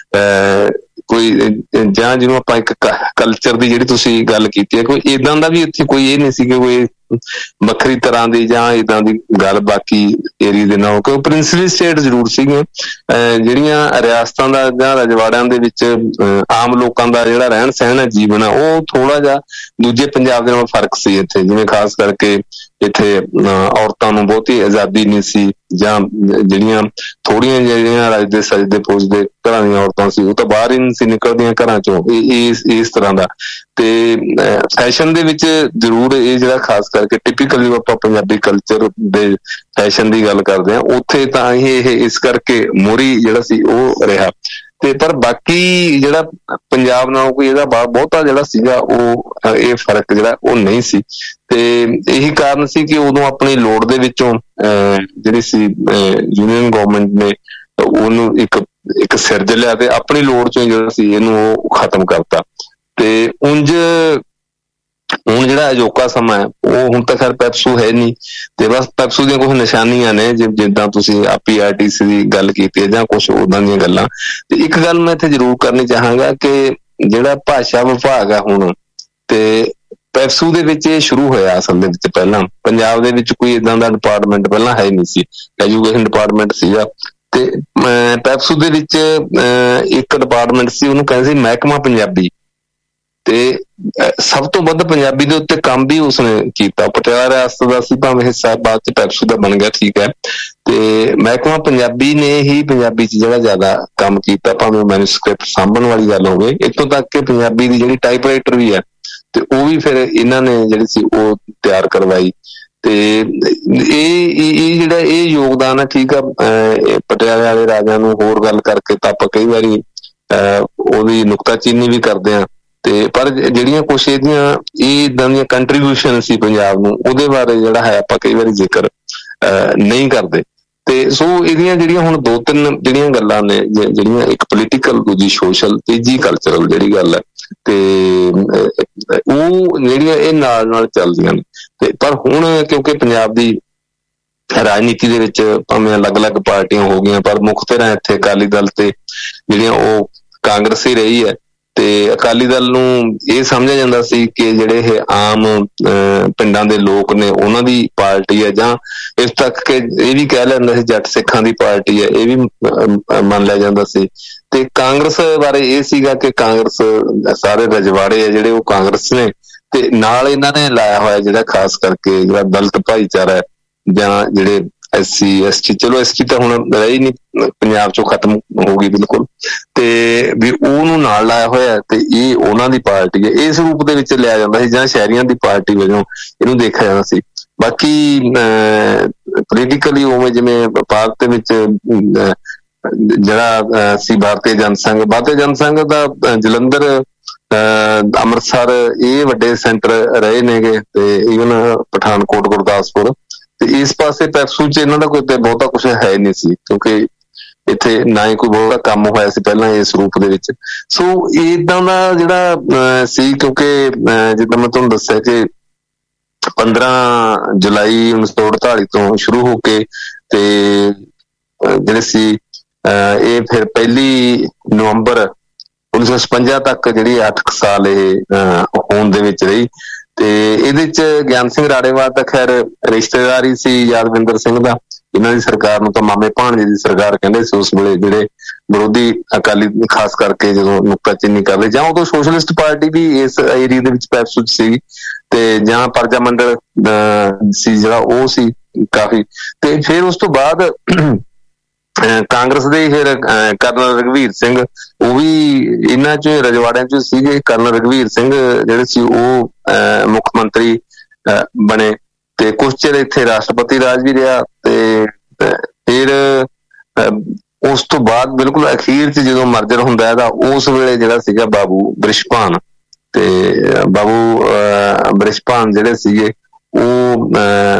ਅਹ ਕੋਈ, ਜਾਂ ਜਿਹਨੂੰ ਆਪਾਂ ਇੱਕ ਕਲਚਰ ਦੀ ਜਿਹੜੀ ਤੁਸੀਂ ਗੱਲ ਕੀਤੀ ਹੈ, ਕੋਈ ਏਦਾਂ ਦਾ ਵੀ ਇੱਥੇ ਕੋਈ ਇਹ ਨਹੀਂ ਸੀ ਕਿ ਕੋਈ ਵੱਖਰੀ ਤਰ੍ਹਾਂ ਦੀ ਜਾਂ ਏਦਾਂ ਦੀ ਗੱਲ ਬਾਕੀ ਏਰੀਏ ਦੇ ਨਾਲ, ਕਿਉਂਕਿ ਪ੍ਰਿੰਸਲੀ ਸਟੇਟ ਜ਼ਰੂਰ ਸੀਗੇ। ਅਹ ਜਿਹੜੀਆਂ ਰਿਆਸਤਾਂ ਦਾ ਜਾਂ ਰਜਵਾੜਿਆਂ ਦੇ ਵਿੱਚ ਆਮ ਲੋਕਾਂ ਦਾ ਜਿਹੜਾ ਰਹਿਣ ਸਹਿਣ ਹੈ, ਜੀਵਨ ਹੈ, ਉਹ ਥੋੜਾ ਜਿਹਾ ਦੂਜੇ ਪੰਜਾਬ ਦੇ ਨਾਲ ਫਰਕ ਸੀ ਇੱਥੇ। ਜਿਵੇਂ ਖਾਸ ਕਰਕੇ ਇੱਥੇ ਔਰਤਾਂ ਨੂੰ ਬਹੁਤੀ ਆਜ਼ਾਦੀ ਨਹੀਂ ਸੀ, ਜਾਂ ਜਿਹੜੀਆਂ ਥੋੜੀਆਂ ਜਿਹੜੀਆਂ ਰੱਜਦੇ ਸਜਦੇ ਪੁੱਜਦੇ ਘਰਾਂ ਦੀਆਂ ਔਰਤਾਂ ਸੀ, ਉਹ ਤਾਂ ਬਾਹਰ ਹੀ ਨਹੀਂ ਸੀ ਨਿਕਲਦੀਆਂ ਘਰਾਂ ਚੋਂ, ਇਸ ਇਸ ਤਰ੍ਹਾਂ ਦਾ। ਤੇ ਫੈਸ਼ਨ ਦੇ ਵਿੱਚ ਜ਼ਰੂਰ ਇਹ ਜਿਹੜਾ ਖਾਸ ਕਰਕੇ ਟਿਪੀਕਲ ਜੋ ਆਪਾਂ ਪੰਜਾਬੀ ਕਲਚਰ ਦੇ ਫੈਸ਼ਨ ਦੀ ਗੱਲ ਕਰਦੇ ਹਾਂ, ਉੱਥੇ ਤਾਂ ਇਹ ਇਸ ਕਰਕੇ ਮੋਹਰੀ ਜਿਹੜਾ ਸੀ ਉਹ ਰਿਹਾ। ਤੇ ਪਰ ਬਾਕੀ ਜਿਹੜਾ ਪੰਜਾਬ ਨਾਲੋਂ ਕੋਈ ਇਹਦਾ ਬਹੁਤਾ ਜਿਹੜਾ ਸੀਗਾ ਉਹ ਇਹ ਫਰਕ ਜਿਹੜਾ ਉਹ ਨਹੀਂ ਸੀ। ਤੇ ਇਹੀ ਕਾਰਨ ਸੀ ਕਿ ਉਦੋਂ ਆਪਣੀ ਲੋੜ ਦੇ ਵਿੱਚੋਂ ਜਿਹੜੀ ਸੀ ਯੂਨੀਅਨ ਗਵਰਨਮੈਂਟ ਨੇ ਉਹਨੂੰ ਇੱਕ ਇੱਕ ਸਿਰਜ ਲਿਆ, ਤੇ ਆਪਣੀ ਲੋੜ ਚੋਂ ਜਿਹੜਾ ਸੀ ਇਹਨੂੰ ਉਹ ਖਤਮ ਕਰਤਾ। ਤੇ ਉਂਝ ਹੁਣ ਜਿਹੜਾ ਅਜੋਕਾ ਸਮਾਂ ਹੈ ਉਹ ਹੁਣ ਤਾਂ ਖੈਰ ਪੈਪਸੂ ਹੈ ਨਹੀਂ, ਤੇ ਬਸ ਪੈਪਸੂ ਦੀਆਂ ਕੁਛ ਨਿਸ਼ਾਨੀਆਂ ਨੇ, ਜਿੱਦਾਂ ਤੁਸੀਂ ਪੀ ਆਰ ਟੀ ਸੀ ਦੀ ਗੱਲ ਕੀਤੀ ਹੈ ਜਾਂ ਕੁਛ ਉਦਾਂ ਦੀਆਂ ਗੱਲਾਂ। ਤੇ ਇੱਕ ਗੱਲ ਮੈਂ ਇੱਥੇ ਜ਼ਰੂਰ ਕਰਨੀ ਚਾਹਾਂਗਾ ਕਿ ਜਿਹੜਾ ਭਾਸ਼ਾ ਵਿਭਾਗ ਆ ਹੁਣ, ਤੇ ਪੈਪਸੂ ਦੇ ਵਿੱਚ ਇਹ ਸ਼ੁਰੂ ਹੋਇਆ ਅਸਲ ਦੇ ਵਿੱਚ। ਪਹਿਲਾਂ ਪੰਜਾਬ ਦੇ ਵਿੱਚ ਕੋਈ ਏਦਾਂ ਦਾ ਡਿਪਾਰਟਮੈਂਟ ਪਹਿਲਾਂ ਹੈ ਨਹੀਂ ਸੀ, ਐਜੂਕੇਸ਼ਨ ਡਿਪਾਰਟਮੈਂਟ ਸੀਗਾ। ਤੇ ਪੈਪਸੂ ਦੇ ਵਿੱਚ ਇੱਕ ਡਿਪਾਰਟਮੈਂਟ ਸੀ, ਉਹਨੂੰ ਕਹਿੰਦੇ ਸੀ ਮਹਿਕਮਾ ਪੰਜਾਬੀ, ਤੇ ਸਭ ਤੋਂ ਵੱਧ ਪੰਜਾਬੀ ਦੇ ਉੱਤੇ ਕੰਮ ਵੀ ਉਸਨੇ ਕੀਤਾ। ਪਟਿਆਲਾ ਰਿਆਸਤ ਦਾ ਸੀ ਭਾਵੇਂ ਹਿੱਸਾ, ਬਾਅਦ ਚ ਪੈਪਸੂ ਦਾ ਬਣ ਗਿਆ, ਠੀਕ ਹੈ। ਤੇ ਮਹਿਕਮਾ ਪੰਜਾਬੀ ਨੇ ਹੀ ਪੰਜਾਬੀ ਚ ਜਿਹੜਾ ਜ਼ਿਆਦਾ ਕੰਮ ਕੀਤਾ, ਭਾਵੇਂ ਮੈਨੂਸਕ੍ਰਿਪਟ ਸਾਂਭਣ ਵਾਲੀ ਗੱਲ ਹੋਵੇ, ਇੱਥੋਂ ਤੱਕ ਕਿ ਪੰਜਾਬੀ ਦੀ ਜਿਹੜੀ ਟਾਈਪਰਾਈਟਰ ਵੀ ਹੈ, ਤੇ ਉਹ ਵੀ ਫਿਰ ਇਹਨਾਂ ਨੇ ਜਿਹੜੀ ਸੀ ਉਹ ਤਿਆਰ ਕਰਵਾਈ। ਤੇ ਇਹ ਇਹ ਜਿਹੜਾ ਇਹ ਯੋਗਦਾਨ ਹੈ, ਠੀਕ ਆ, ਪਟਿਆਲੇ ਵਾਲੇ ਰਾਜਿਆਂ ਨੂੰ ਹੋਰ ਗੱਲ ਕਰਕੇ ਤਾਂ ਆਪਾਂ ਕਈ ਵਾਰੀ ਅਹ ਉਹਦੀ ਨੁਕਤਾਚੀਨੀ ਵੀ ਕਰਦੇ ਹਾਂ, ਤੇ ਪਰ ਜਿਹੜੀਆਂ ਕੁਛ ਇਹਦੀਆਂ ਇਹ ਏਦਾਂ ਦੀਆਂ ਕੰਟਰੀਬਿਊਸ਼ਨ ਸੀ ਪੰਜਾਬ ਨੂੰ, ਉਹਦੇ ਬਾਰੇ ਜਿਹੜਾ ਹੈ ਆਪਾਂ ਕਈ ਵਾਰੀ ਜ਼ਿਕਰ ਅਹ ਨਹੀਂ ਕਰਦੇ। ਤੇ ਤੇ ਸੋ ਇਹਦੀਆਂ ਜਿਹੜੀਆਂ ਹੁਣ ਦੋ ਤਿੰਨ ਜਿਹੜੀਆਂ ਗੱਲਾਂ ਨੇ, ਜਿਹੜੀਆਂ ਇੱਕ ਪੋਲੀਟੀਕਲ, ਦੂਜੀ ਸੋਸ਼ਲ, ਤੀਜੀ ਕਲਚਰਲ ਜਿਹੜੀ ਗੱਲ ਹੈ, ਤੇ ਉਹ ਜਿਹੜੀਆਂ ਇਹ ਨਾਲ ਨਾਲ ਚੱਲਦੀਆਂ ਨੇ। ਤੇ ਪਰ ਹੁਣ ਕਿਉਂਕਿ ਪੰਜਾਬ ਦੀ ਰਾਜਨੀਤੀ ਦੇ ਵਿੱਚ ਭਾਵੇਂ ਅਲੱਗ-ਅਲੱਗ ਪਾਰਟੀਆਂ ਹੋ ਗਈਆਂ, ਪਰ ਮੁੱਖ ਧਿਰਾਂ ਇੱਥੇ ਅਕਾਲੀ ਦਲ ਤੇ ਜਿਹੜੀਆਂ ਉਹ ਕਾਂਗਰਸ ਹੀ ਰਹੀ ਹੈ। ਤੇ ਅਕਾਲੀ ਦਲ ਨੂੰ ਇਹ ਸਮਝਿਆ ਜਾਂਦਾ ਸੀ ਕਿ ਜਿਹੜੇ ਇਹ ਆਮ ਪਿੰਡਾਂ ਦੇ ਲੋਕ ਨੇ ਉਹਨਾਂ ਦੀ ਪਾਰਟੀ ਹੈ, ਜਾਂ ਇਸ ਤੱਕ ਕਿ ਇਹ ਵੀ ਕਹਿ ਲੈਂਦਾ ਸੀ ਜੱਟ ਸਿੱਖਾਂ ਦੀ ਪਾਰਟੀ ਹੈ, ਇਹ ਵੀ ਮੰਨ ਲਿਆ ਜਾਂਦਾ ਸੀ। ਤੇ ਕਾਂਗਰਸ ਬਾਰੇ ਇਹ ਸੀਗਾ ਕਿ ਕਾਂਗਰਸ ਸਾਰੇ ਰਜਵਾੜੇ ਆ ਜਿਹੜੇ ਉਹ ਕਾਂਗਰਸ ਨੇ, ਤੇ ਨਾਲ ਇਹਨਾਂ ਨੇ ਲਾਇਆ ਹੋਇਆ ਜਿਹੜਾ ਖਾਸ ਕਰਕੇ ਜਿਹੜਾ ਦਲਿਤ ਭਾਈਚਾਰਾ ਹੈ, ਜਾਂ ਜਿਹੜੇ ਐਸ ਸੀ ਐਸ ਟੀ, ਚਲੋ ਐਸ ਟੀ ਤਾਂ ਹੁਣ ਰਹੀ ਨਹੀਂ, ਪੰਜਾਬ ਚੋਂ ਖਤਮ ਹੋ ਗਈ ਬਿਲਕੁਲ, ਤੇ ਵੀ ਉਹਨੂੰ ਨਾਲ ਲਾਇਆ ਹੋਇਆ, ਤੇ ਇਹ ਉਹਨਾਂ ਦੀ ਪਾਰਟੀ ਹੈ, ਇਸ ਰੂਪ ਦੇ ਵਿੱਚ ਲਿਆ ਜਾਂਦਾ ਸੀ, ਜਾਂ ਸ਼ਹਿਰੀਆਂ ਦੀ ਪਾਰਟੀ ਵਜੋਂ ਇਹਨੂੰ ਦੇਖਿਆ ਜਾਂਦਾ ਸੀ। ਬਾਕੀ ਪੋਲੀਟੀਕਲੀ ਉਵੇਂ ਜਿਵੇਂ ਭਾਰਤ ਦੇ ਵਿੱਚ ਜਿਹੜਾ ਸੀ ਭਾਰਤੀ ਜਨਸੰਘ, ਭਾਰਤੀ ਜਨਸੰਘ ਦਾ ਜਲੰਧਰ, ਅੰਮ੍ਰਿਤਸਰ ਇਹ ਵੱਡੇ ਸੈਂਟਰ ਰਹੇ ਨੇਗੇ, ਤੇ ਈਵਨ ਪਠਾਨਕੋਟ, ਗੁਰਦਾਸਪੁਰ, ਤੇ ਇਸ ਪਾਸੇ ਪੈਪਸੂ ਚ ਇਹਨਾਂ ਦਾ ਕੋਈ ਬਹੁਤਾ ਕੁਛ ਹੈ ਨਹੀਂ ਸੀ, ਕਿਉਂਕਿ ਇੱਥੇ ਨਾ ਹੀ ਕੋਈ ਬਹੁਤਾ ਕੰਮ ਹੋਇਆ ਸੀ ਪਹਿਲਾਂ ਇਸ ਰੂਪ ਦੇ ਵਿੱਚ। ਸੋ ਏਦਾਂ ਦਾ ਜਿਹੜਾ ਸੀ, ਕਿਉਂਕਿ ਜਿੱਦਾਂ ਮੈਂ ਤੁਹਾਨੂੰ ਦੱਸਿਆ ਕਿ ਪੰਦਰਾਂ ਜੁਲਾਈ ਉੱਨੀ ਸੌ ਅੜਤਾਲੀ ਤੋਂ ਸ਼ੁਰੂ ਹੋ ਕੇ ਤੇ ਜਿਹੜੇ ਸੀ ਇਹ ਫਿਰ ਪਹਿਲੀ ਨਵੰਬਰ ਉੱਨੀ ਸੌ ਛਪੰਜਾ ਤੱਕ ਜਿਹੜੀ ਅੱਠ ਕੁ ਸਾਲ ਇਹ ਹੋਂਦ ਦੇ ਵਿੱਚ ਰਹੀ। ਤੇ ਇਹਦੇ ਚ ਗਿਆਨ ਸਿੰਘ ਰਾੜੇਵਾਲ ਤਾਂ ਖੈਰ ਰਿਸ਼ਤੇਦਾਰ ਹੀ ਸੀ ਯਾਦਵਿੰਦਰ ਸਿੰਘ ਦਾ, ਇਹਨਾਂ ਦੀ ਸਰਕਾਰ ਨੂੰ ਤਾਂ ਮਾਮੇ ਭਾਣਜੇ ਦੀ ਸਰਕਾਰ ਕਹਿੰਦੇ ਸੀ ਉਸ ਵੇਲੇ, ਜਿਹੜੇ ਵਿਰੋਧੀ ਅਕਾਲੀ ਖਾਸ ਕਰਕੇ ਜਦੋਂ ਨੁਕਤਾਚੀਨੀ ਕਰਦੇ, ਜਾਂ ਉਦੋਂ ਸੋਸ਼ਲਿਸਟ ਪਾਰਟੀ ਵੀ ਇਸ ਏਰੀਏ ਦੇ ਵਿੱਚ ਪੈਪਸੂ ਚ ਸੀ, ਤੇ ਜਾਂ ਪਰਜਾ ਮੰਡਲ ਸੀ ਜਿਹੜਾ ਉਹ ਸੀ ਕਾਫੀ। ਤੇ ਫਿਰ ਉਸ ਤੋਂ ਬਾਅਦ ਕਾਂਗਰਸ ਦੇ ਫਿਰ ਕਰਨਲ ਰਘਵੀਰ ਸਿੰਘ, ਉਹ ਵੀ ਇਹਨਾਂ ਚ ਰਜਵਾੜਿਆਂ ਚ ਸੀਗੇ। ਕਰਨਲ ਰਘਵੀਰ ਸਿੰਘ ਜਿਹੜੇ ਸੀ ਉਹ ਮੁੱਖ ਮੰਤਰੀ ਬਣੇ, ਤੇ ਕੁਛ ਚਿਰ ਇੱਥੇ ਰਾਸ਼ਟਰਪਤੀ ਰਾਜ ਵੀ ਰਿਹਾ। ਤੇ ਫਿਰ ਉਸ ਤੋਂ ਬਾਅਦ ਬਿਲਕੁਲ ਅਖੀਰ ਚ ਜਦੋਂ ਮਰਜਰ ਹੁੰਦਾ ਇਹਦਾ, ਉਸ ਵੇਲੇ ਜਿਹੜਾ ਸੀਗਾ ਬਾਬੂ ਬ੍ਰਿਸ਼ਭਾਨ, ਤੇ ਬਾਬੂ ਬ੍ਰਿਸ਼ਭਾਨ ਜਿਹੜੇ ਸੀਗੇ ਉਹ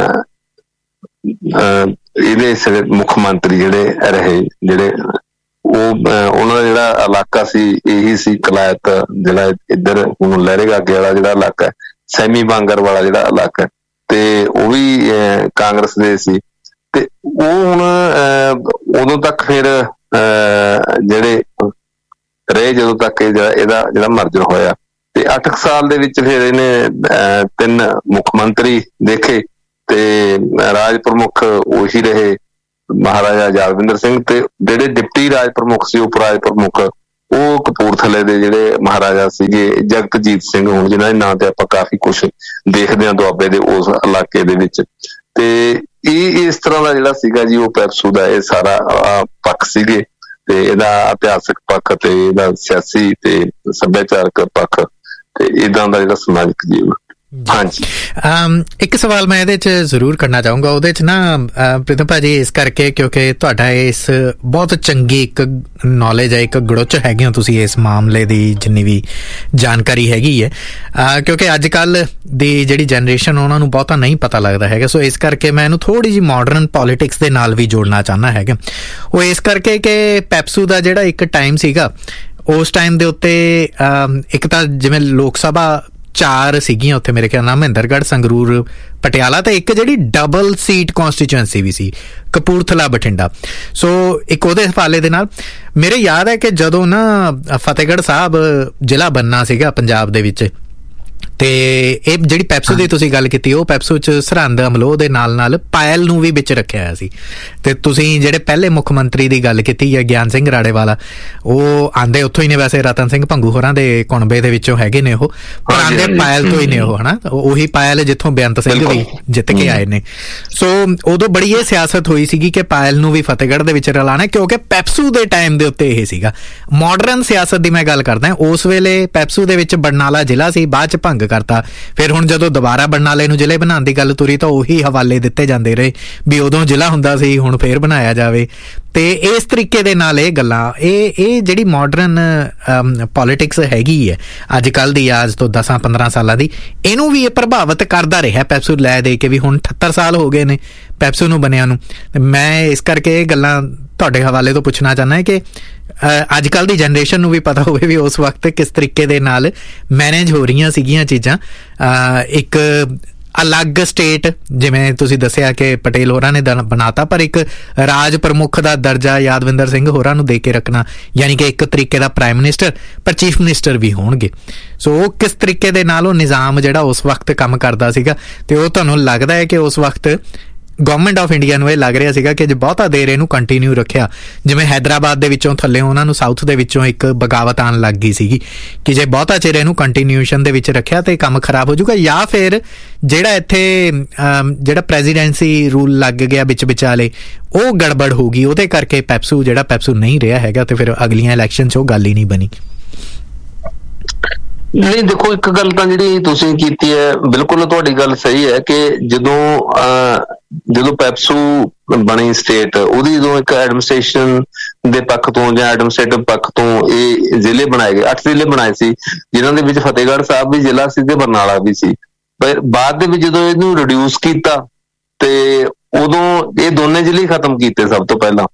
ਇਹਦੇ ਮੁੱਖ ਮੰਤਰੀ ਜਿਹੜੇ ਰਹੇ, ਜਿਹੜੇ ਉਹ ਉਹਨਾਂ ਦਾ ਜਿਹੜਾ ਇਲਾਕਾ ਸੀ ਇਹੀ ਸੀ ਕਲਾਇਤ, ਜਿਹੜਾ ਇੱਧਰ ਹੁਣ ਲਹਿਰੇਗਾਗੇ ਵਾਲਾ ਜਿਹੜਾ ਇਲਾਕਾ ਹੈ, ਸੈਮੀ ਬਾਂਗਰ ਵਾਲਾ ਜਿਹੜਾ ਇਲਾਕਾ, ਤੇ ਉਹ ਵੀ ਕਾਂਗਰਸ ਦੇ ਸੀ। ਤੇ ਉਹ ਹੁਣ ਉਦੋਂ ਤੱਕ ਫਿਰ ਜਿਹੜੇ ਰਹੇ ਜਦੋਂ ਤੱਕ ਇਹਦਾ ਜਿਹੜਾ ਮਰਜਰ ਹੋਇਆ, ਤੇ ਅੱਠ ਕੁ ਸਾਲ ਦੇ ਵਿੱਚ ਫਿਰ ਇਹਨੇ ਤਿੰਨ ਮੁੱਖ ਮੰਤਰੀ ਦੇਖੇ, ਤੇ ਰਾਜ ਪ੍ਰਮੁੱਖ ਉਹੀ ਰਹੇ ਮਹਾਰਾਜਾ ਯਾਦਵਿੰਦਰ ਸਿੰਘ, ਤੇ ਜਿਹੜੇ ਡਿਪਟੀ ਰਾਜ ਪ੍ਰਮੁੱਖ ਸੀ ਉਪ ਰਾਜ ਪ੍ਰਮੁੱਖ ਉਹ ਕਪੂਰਥਲੇ ਦੇ ਜਿਹੜੇ ਮਹਾਰਾਜਾ ਸੀਗੇ ਜਗਤਜੀਤ ਸਿੰਘ, ਹੁਣ ਜਿਹਨਾਂ ਦੇ ਨਾਂ ਤੇ ਆਪਾਂ ਕਾਫੀ ਕੁਛ ਦੇਖਦੇ ਹਾਂ ਦੁਆਬੇ ਦੇ ਉਸ ਇਲਾਕੇ ਦੇ ਵਿੱਚ। ਤੇ ਇਹ ਇਸ ਤਰ੍ਹਾਂ ਦਾ ਜਿਹੜਾ ਸੀਗਾ ਜੀ ਉਹ ਪੈਪਸੂ ਦਾ ਇਹ ਸਾਰਾ ਪੱਖ ਸੀਗੇ, ਤੇ ਇਹਦਾ ਇਤਿਹਾਸਕ ਪੱਖ, ਤੇ ਇਹਦਾ ਸਿਆਸੀ ਤੇ ਸੱਭਿਆਚਾਰਕ ਪੱਖ, ਤੇ ਏਦਾਂ ਦਾ ਜਿਹੜਾ ਸਮਾਜਿਕ ਜੀਵਨ। ਹਾਂਜੀ, ਇੱਕ ਸਵਾਲ ਮੈਂ ਇਹਦੇ ਚ ਜ਼ਰੂਰ ਕਰਨਾ ਚਾਹੂੰਗਾ, ਉਹਦੇ ਚ ਨਾ ਪ੍ਰੀਤਮ ਭਾਜੀ ਇਸ ਕਰਕੇ ਕਿਉਂਕਿ ਤੁਹਾਡਾ ਇਸ ਬਹੁਤ ਚੰਗੀ ਇੱਕ ਨੌਲੇਜ ਹੈ, ਇੱਕ ਗੜੁੱਚ ਹੈਗੇ ਹੋ ਤੁਸੀਂ ਇਸ ਮਾਮਲੇ ਦੀ, ਜਿੰਨੀ ਵੀ ਜਾਣਕਾਰੀ ਹੈਗੀ ਹੈ, ਕਿਉਂਕਿ ਅੱਜ ਕੱਲ੍ਹ ਦੀ ਜਿਹੜੀ ਜਨਰੇਸ਼ਨ ਉਹਨਾਂ ਨੂੰ ਬਹੁਤਾ ਨਹੀਂ ਪਤਾ ਲੱਗਦਾ ਹੈਗਾ। ਸੋ ਇਸ ਕਰਕੇ ਮੈਂ ਇਹਨੂੰ ਥੋੜ੍ਹੀ ਜਿਹੀ ਮਾਡਰਨ ਪੋਲੀਟਿਕਸ ਦੇ ਨਾਲ ਵੀ ਜੋੜਨਾ ਚਾਹੁੰਦਾ ਹੈਗਾ। ਉਹ ਇਸ ਕਰਕੇ ਕਿ ਪੈਪਸੂ ਦਾ ਜਿਹੜਾ ਇੱਕ ਟਾਈਮ ਸੀਗਾ, ਉਸ ਟਾਈਮ ਦੇ ਉੱਤੇ ਇੱਕ ਤਾਂ ਜਿਵੇਂ ਲੋਕ ਸਭਾ ਚਾਰ ਸੀਗੀਆਂ ਉੱਥੇ ਮੇਰੇ ਖਿਆਲ ਨਾਲ, ਮਹਿੰਦਰਗੜ੍ਹ, ਸੰਗਰੂਰ, ਪਟਿਆਲਾ, ਤੇ ਇੱਕ ਜਿਹੜੀ ਡਬਲ ਸੀਟ ਕੌਂਸਟੀਚੁਐਂਸੀ ਵੀ ਸੀ ਕਪੂਰਥਲਾ, ਬਠਿੰਡਾ। ਸੋ ਇੱਕ ਉਹਦੇ ਹਵਾਲੇ ਦੇ ਨਾਲ ਮੇਰੇ ਯਾਦ ਹੈ ਕਿ ਜਦੋਂ ਨਾ ਫਤਿਹਗੜ੍ਹ ਸਾਹਿਬ ਜ਼ਿਲ੍ਹਾ ਬਣਨਾ ਸੀਗਾ ਪੰਜਾਬ ਦੇ ਵਿੱਚ, ਤੇ ਇਹ ਜਿਹੜੀ ਪੈਪਸੂ ਦੀ ਤੁਸੀਂ ਗੱਲ ਕੀਤੀ, ਉਹ ਪੈਪਸੂ ਚ ਸਰਹੰਦ ਅਮਲੋਹ ਦੇ ਨਾਲ ਨਾਲ ਪਾਇਲ ਨੂੰ ਵੀ ਵਿੱਚ ਰੱਖਿਆ ਹੋਇਆ ਸੀ। ਤੇ ਤੁਸੀਂ ਜਿਹੜੇ ਪਹਿਲੇ ਮੁੱਖ ਮੰਤਰੀ ਦੀ ਗੱਲ ਕੀਤੀ ਹੈ ਗਿਆਨ ਸਿੰਘ ਰਾੜੇਵਾਲਾ, ਉਹ ਆਂਦੇ ਉੱਥੋਂ ਹੀ ਨੇ, ਵੈਸੇ ਰਤਨ ਸਿੰਘ ਭੰਗੂ ਹੋਰਾਂ ਦੇ ਕੁਣਬੇ ਦੇ ਵਿੱਚੋਂ ਹੈਗੇ ਨੇ ਉਹ, ਪਰ ਆਂਦੇ ਪਾਇਲ ਤੋਂ ਹੀ ਨੇ ਉਹ, ਹਨਾ, ਉਹੀ ਪਾਇਲ ਜਿੱਥੋਂ ਬੇਅੰਤ ਸਿੰਘ ਵੀ ਜਿੱਤ ਕੇ ਆਏ ਨੇ। ਸੋ ਉਦੋਂ ਬੜੀ ਇਹ ਸਿਆਸਤ ਹੋਈ ਸੀਗੀ ਕਿ ਪਾਇਲ ਨੂੰ ਵੀ ਫਤਿਹਗੜ੍ਹ ਦੇ ਵਿੱਚ ਰਲਾਣਾ, ਕਿਉਂਕਿ ਪੈਪਸੂ ਦੇ ਟਾਈਮ ਦੇ ਉੱਤੇ ਇਹ ਸੀਗਾ। ਮਾਡਰਨ ਸਿਆਸਤ ਦੀ ਮੈਂ ਗੱਲ ਕਰਦਾ, ਉਸ ਵੇਲੇ ਪੈਪਸੂ ਦੇ ਵਿੱਚ ਬਰਨਾਲਾ ਜ਼ਿਲ੍ਹਾ ਸੀ, ਬਾਅਦ ਚ ਭੰਗ ਕਰਤਾ। ਫਿਰ ਹੁਣ ਜਦੋਂ ਦੁਬਾਰਾ ਬਰਨਾਲੇ ਨੂੰ ਜ਼ਿਲ੍ਹੇ ਬਣਾਉਣ ਦੀ ਗੱਲ ਤੁਰੀ ਤਾਂ ਉਹੀ ਹਵਾਲੇ ਦਿੱਤੇ ਜਾਂਦੇ ਰਹੇ ਵੀ ਉਦੋਂ ਜ਼ਿਲ੍ਹਾ ਹੁੰਦਾ ਸੀ, ਹੁਣ ਫੇਰ ਬਣਾਇਆ ਜਾਵੇ। ਤੇ ਇਸ ਤਰੀਕੇ ਦੇ ਨਾਲ ਇਹ ਗੱਲਾਂ, ਇਹ ਇਹ ਜਿਹੜੀ ਮਾਡਰਨ ਪੋਲੀਟਿਕਸ ਹੈਗੀ ਹੈ ਅੱਜ ਕੱਲ੍ਹ ਦੀ, ਅੱਜ ਤੋਂ ਦਸਾਂ ਪੰਦਰਾਂ ਸਾਲਾਂ ਦੀ, ਇਹਨੂੰ ਵੀ ਇਹ ਪ੍ਰਭਾਵਿਤ ਕਰਦਾ ਰਿਹਾ ਪੈਪਸੂ ਲੈ ਦੇ ਕੇ ਵੀ ਹੁਣ ਅਠੱਤਰ ਸਾਲ ਹੋ ਗਏ ਨੇ ਪੈਪਸੂ ਨੂੰ ਬਣਿਆ ਨੂੰ। ਮੈਂ ਇਸ ਕਰਕੇ ਇਹ ਗੱਲਾਂ ਤੁਹਾਡੇ ਹਵਾਲੇ ਤੋਂ ਪੁੱਛਣਾ ਚਾਹੁੰਦਾ ਕਿ ਅੱਜ ਕੱਲ੍ਹ ਦੀ ਜਨਰੇਸ਼ਨ ਨੂੰ ਵੀ ਪਤਾ ਹੋਵੇ ਵੀ ਉਸ ਵਕਤ ਕਿਸ ਤਰੀਕੇ ਦੇ ਨਾਲ ਮੈਨੇਜ ਹੋ ਰਹੀਆਂ ਸੀਗੀਆਂ ਚੀਜ਼ਾਂ। ਇੱਕ ਅਲੱਗ ਸਟੇਟ, ਜਿਵੇਂ ਤੁਸੀਂ ਦੱਸਿਆ ਕਿ ਪਟੇਲ ਹੋਰਾਂ ਨੇ ਬਣਾਤਾ, ਪਰ ਇੱਕ ਰਾਜ ਪ੍ਰਮੁੱਖ ਦਾ ਦਰਜਾ ਯਾਦਵਿੰਦਰ ਸਿੰਘ ਹੋਰਾਂ ਨੂੰ ਦੇ ਕੇ ਰੱਖਣਾ, ਯਾਨੀ ਕਿ ਇੱਕ ਤਰੀਕੇ ਦਾ ਪ੍ਰਾਈਮ ਮਿਨਿਸਟਰ ਪਰ ਚੀਫ ਮਿਨਿਸਟਰ ਵੀ ਹੋਣਗੇ। ਸੋ ਉਹ ਕਿਸ ਤਰੀਕੇ ਦੇ ਨਾਲ ਉਹ ਨਿਜ਼ਾਮ ਜਿਹੜਾ ਉਸ ਵਕਤ ਕੰਮ ਕਰਦਾ ਸੀਗਾ, ਤੇ ਉਹ ਤੁਹਾਨੂੰ ਲੱਗਦਾ ਹੈ ਕਿ ਉਸ ਵਕਤ ਗਵਰਨਮੈਂਟ ਆਫ ਇੰਡੀਆ ਨੂੰ ਇਹ ਲੱਗ ਰਿਹਾ ਸੀਗਾ ਕਿ ਜੇ ਬਹੁਤਾ ਦੇਰ ਇਹਨੂੰ ਕੰਟੀਨਿਊ ਰੱਖਿਆ, ਜਿਵੇਂ ਹੈਦਰਾਬਾਦ ਦੇ ਵਿੱਚੋਂ ਥੱਲੇ ਉਹਨਾਂ ਨੂੰ ਸਾਊਥ ਦੇ ਵਿੱਚੋਂ ਇੱਕ ਬਗਾਵਤ ਆਉਣ ਲੱਗ ਗਈ ਸੀਗੀ ਕਿ ਜੇ ਬਹੁਤਾ ਚਿਰ ਇਹਨੂੰ ਕੰਟੀਨਿਊਸ਼ਨ ਦੇ ਵਿੱਚ ਰੱਖਿਆ ਤੇ ਕੰਮ ਖਰਾਬ ਹੋ ਜਾਊਗਾ, ਜਾਂ ਫਿਰ ਜਿਹੜਾ ਇੱਥੇ ਜਿਹੜਾ ਪ੍ਰੈਜ਼ੀਡੈਂਸੀ ਰੂਲ ਲੱਗ ਗਿਆ ਵਿੱਚ ਵਿਚਾਲੇ ਉਹ ਗੜਬੜ ਹੋ ਗਈ, ਉਹਦੇ ਕਰਕੇ ਪੈਪਸੂ ਜਿਹੜਾ ਪੈਪਸੂ ਨਹੀਂ ਰਿਹਾ ਹੈਗਾ ਤੇ ਫਿਰ ਅਗਲੀਆਂ ਇਲੈਕਸ਼ਨ 'ਚ ਉਹ ਗੱਲ ਹੀ ਨਹੀਂ ਬਣੀ। ਨਹੀਂ, ਦੇਖੋ ਇੱਕ ਗੱਲ ਤਾਂ ਜਿਹੜੀ ਤੁਸੀਂ ਕੀਤੀ ਹੈ ਬਿਲਕੁਲ ਤੁਹਾਡੀ ਗੱਲ ਸਹੀ ਹੈ ਕਿ ਜਦੋਂ ਜਦੋਂ ਪੈਪਸੂ ਬਣੀ ਸਟੇਟ, ਉਹਦੀ ਜਦੋਂ ਇੱਕ ਐਡਮਿਨਿਸਟ੍ਰੇਸ਼ਨ ਦੇ ਪੱਖ ਤੋਂ ਜਾਂ ਐਡਮਿਨਿਸਟ੍ਰੇਟਿਵ ਪੱਖ ਤੋਂ ਇਹ ਜ਼ਿਲ੍ਹੇ ਬਣਾਏ ਗਏ, ਅੱਠ ਜ਼ਿਲ੍ਹੇ ਬਣਾਏ ਸੀ, ਜਿਨ੍ਹਾਂ ਦੇ ਵਿੱਚ ਫਤਿਹਗੜ੍ਹ ਸਾਹਿਬ ਵੀ ਜ਼ਿਲ੍ਹਾ ਸੀ ਤੇ ਬਰਨਾਲਾ ਵੀ ਸੀ। ਪਰ ਬਾਅਦ ਦੇ ਵਿੱਚ ਜਦੋਂ ਇਹਨੂੰ ਰਿਡਿਊਸ ਕੀਤਾ ਤੇ ਉਦੋਂ ਇਹ ਦੋਨੇ ਜ਼ਿਲ੍ਹੇ ਖਤਮ ਕੀਤੇ ਸਭ ਤੋਂ ਪਹਿਲਾਂ।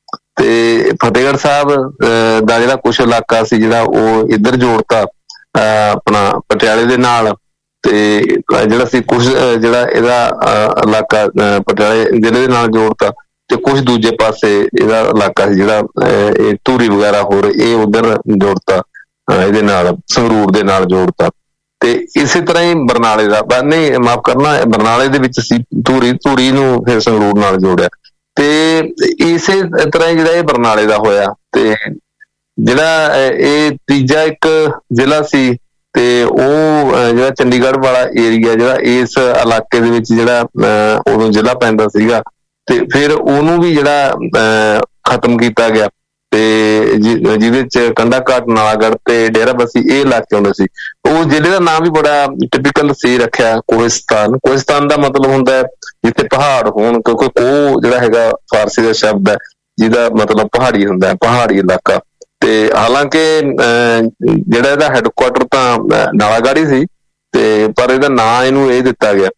ਤੇ ਫਤਿਹਗੜ੍ਹ ਸਾਹਿਬ ਦਾ ਜਿਹੜਾ ਕੁਛ ਇਲਾਕਾ ਸੀ ਜਿਹੜਾ ਉਹ ਇੱਧਰ ਜੋੜਤਾ ਆਪਣਾ ਪਟਿਆਲੇ ਦੇ ਨਾਲ, ਤੇ ਜਿਹੜਾ ਸੀ ਕੁਛ ਜਿਹੜਾ ਇਹਦਾ ਇਲਾਕਾ ਪਟਿਆਲੇ ਜ਼ਿਲ੍ਹੇ ਦੇ ਨਾਲ ਜੋੜਤਾ, ਤੇ ਕੁਛ ਦੂਜੇ ਪਾਸੇ ਇਹਦਾ ਇਲਾਕਾ ਸੀ ਜਿਹੜਾ ਇਹ ਧੂਰੀ ਵਗੈਰਾ ਹੋਰ ਇਹ ਉਧਰ ਜੋੜਤਾ, ਇਹਦੇ ਨਾਲ ਸੰਗਰੂਰ ਦੇ ਨਾਲ ਜੋੜਤਾ। ਤੇ ਇਸੇ ਤਰ੍ਹਾਂ ਹੀ ਬਰਨਾਲੇ ਦਾ ਨਹੀਂ ਮਾਫ਼ ਕਰਨਾ ਬਰਨਾਲੇ ਦੇ ਵਿੱਚ ਸੀ ਧੂਰੀ, ਧੂਰੀ ਨੂੰ ਫਿਰ ਸੰਗਰੂਰ ਨਾਲ ਜੋੜਿਆ, ਤੇ ਇਸੇ ਤਰ੍ਹਾਂ ਹੀ ਜਿਹੜਾ ਇਹ ਬਰਨਾਲੇ ਦਾ ਹੋਇਆ। ਤੇ ਜਿਹੜਾ ਇਹ ਤੀਜਾ ਇੱਕ ਜ਼ਿਲ੍ਹਾ ਸੀ ਤੇ ਉਹ ਜਿਹੜਾ ਚੰਡੀਗੜ੍ਹ ਵਾਲਾ ਏਰੀਆ ਜਿਹੜਾ ਇਸ ਇਲਾਕੇ ਦੇ ਵਿੱਚ ਜਿਹੜਾ ਉਦੋਂ ਜ਼ਿਲ੍ਹਾ ਪੈਂਦਾ ਸੀਗਾ, ਤੇ ਫਿਰ ਉਹਨੂੰ ਵੀ ਜਿਹੜਾ ਖਤਮ ਕੀਤਾ ਗਿਆ, ਤੇ ਜਿਹਦੇ ਚ ਕੰਡਾ ਘਾਟ, ਨਾਲਾਗੜ੍ਹ ਤੇ ਡੇਰਾਬੱਸੀ ਇਹ ਇਲਾਕੇ ਆਉਂਦੇ ਸੀ। ਉਹ ਜ਼ਿਲ੍ਹੇ ਦਾ ਨਾਮ ਵੀ ਬੜਾ ਟਿਪੀਕਲ ਸੀ ਰੱਖਿਆ, ਕੋਹਿਸਤਾਨ। ਕੋਹਿਸਤਾਨ ਦਾ ਮਤਲਬ ਹੁੰਦਾ ਹੈ ਜਿੱਥੇ ਪਹਾੜ ਹੋਣ, ਕਿਉਂਕਿ ਕੋਹ ਜਿਹੜਾ ਹੈਗਾ ਫਾਰਸੀ ਦਾ ਸ਼ਬਦ ਹੈ ਜਿਹਦਾ ਮਤਲਬ ਪਹਾੜੀ ਹੁੰਦਾ ਹੈ, ਪਹਾੜੀ ਇਲਾਕਾ। ਤੇ ਹਾਲਾਂਕਿ ਜਿਹੜਾ ਇਹਦਾ ਹੈਡਕੁਆਟਰ ਤਾਂ ਨਾਲਾਗੜ੍ਹ ਹੀ ਸੀ, ਤੇ ਪਰ ਇਹਦਾ ਨਾਂ ਇਹਨੂੰ ਇਹ ਦਿੱਤਾ ਗਿਆ।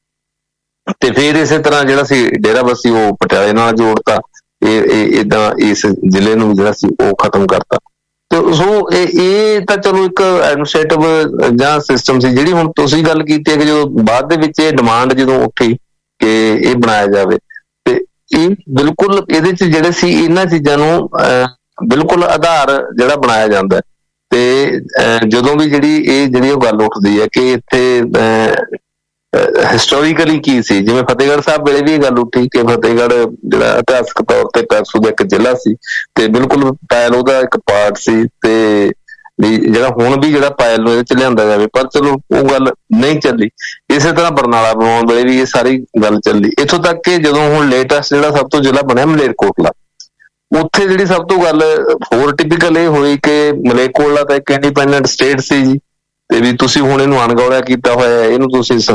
ਤੇ ਫਿਰ ਇਸੇ ਤਰ੍ਹਾਂ ਜਿਹੜਾ ਸੀ ਡੇਰਾਬੱਸੀ ਉਹ ਪਟਿਆਲੇ ਨਾਲ ਜੋੜਤਾ, ਇਹ ਏਦਾਂ ਇਸ ਜ਼ਿਲ੍ਹੇ ਨੂੰ ਜਿਹੜਾ ਸੀ ਉਹ ਖਤਮ ਕਰਤਾ। ਤੇ ਸੋ ਇਹ ਤਾਂ ਚਲੋ ਇੱਕ ਐਡਮਿਨਿਸਟ੍ਰੇਟਿਵ ਜਾਂ ਸਿਸਟਮ ਸੀ। ਜਿਹੜੀ ਹੁਣ ਤੁਸੀਂ ਗੱਲ ਕੀਤੀ ਹੈ ਕਿ ਜਦੋਂ ਬਾਅਦ ਦੇ ਵਿੱਚ ਇਹ ਡਿਮਾਂਡ ਜਦੋਂ ਉੱਠੀ ਕਿ ਇਹ ਬਣਾਇਆ ਜਾਵੇ, ਤੇ ਇਹ ਬਿਲਕੁਲ ਇਹਦੇ ਚ ਜਿਹੜੇ ਸੀ ਇਹਨਾਂ ਚੀਜ਼ਾਂ ਨੂੰ ਬਿਲਕੁਲ ਆਧਾਰ ਜਿਹੜਾ ਬਣਾਇਆ ਜਾਂਦਾ। ਤੇ ਜਦੋਂ ਵੀ ਜਿਹੜੀ ਇਹ ਜਿਹੜੀ ਉਹ ਗੱਲ ਉੱਠਦੀ ਹੈ ਕਿ ਇੱਥੇ ਹਿਸਟੋਰੀਕਲੀ ਕੀ ਸੀ, ਜਿਵੇਂ ਫਤਿਹਗੜ੍ਹ ਸਾਹਿਬ ਵੇਲੇ ਵੀ ਇਹ ਗੱਲ ਉੱਠੀ ਕਿ ਫਤਿਹਗੜ੍ਹ ਜਿਹੜਾ ਇਤਿਹਾਸਕ ਤੌਰ ਤੇ ਪੈਪਸੂ ਦਾ ਇੱਕ ਜ਼ਿਲ੍ਹਾ ਸੀ, ਤੇ ਬਿਲਕੁਲ ਪਾਇਲ ਉਹਦਾ ਇੱਕ ਪਾਰਟ ਸੀ, ਤੇ ਜਿਹੜਾ ਹੁਣ ਵੀ ਜਿਹੜਾ ਪਾਇਲ ਨੂੰ ਇਹਦੇ ਚ ਲਿਆਂਦਾ ਜਾਵੇ, ਪਰ ਚਲੋ ਉਹ ਗੱਲ ਨਹੀਂ ਚੱਲੀ। ਇਸੇ ਤਰ੍ਹਾਂ ਬਰਨਾਲਾ ਬਣਾਉਣ ਵੇਲੇ ਵੀ ਇਹ ਸਾਰੀ ਗੱਲ ਚੱਲੀ, ਇੱਥੋਂ ਤੱਕ ਕਿ ਜਦੋਂ ਹੁਣ ਲੇਟੈਸਟ ਜਿਹੜਾ ਸਭ ਤੋਂ ਜ਼ਿਲ੍ਹਾ ਬਣਿਆ ਮਲੇਰਕੋਟਲਾ, ਉੱਥੇ ਜਿਹੜੀ ਸਭ ਤੋਂ ਗੱਲ ਹੋਰ ਟਿਪੀਕਲ ਇਹ ਹੋਈ ਕਿ ਮਲੇਰਕੋਟਲਾ ਤਾਂ ਇੱਕ ਇੰਡੀਪੈਂਡੈਂਟ ਸਟੇਟ ਸੀ ਜੀ, ਤੇ ਵੀ ਤੁਸੀਂ ਹੁਣ ਇਹਨੂੰ ਅਣਗੌਲਿਆ ਕੀਤਾ ਹੋਇਆ, ਇਹਨੂੰ ਤੁਸੀਂ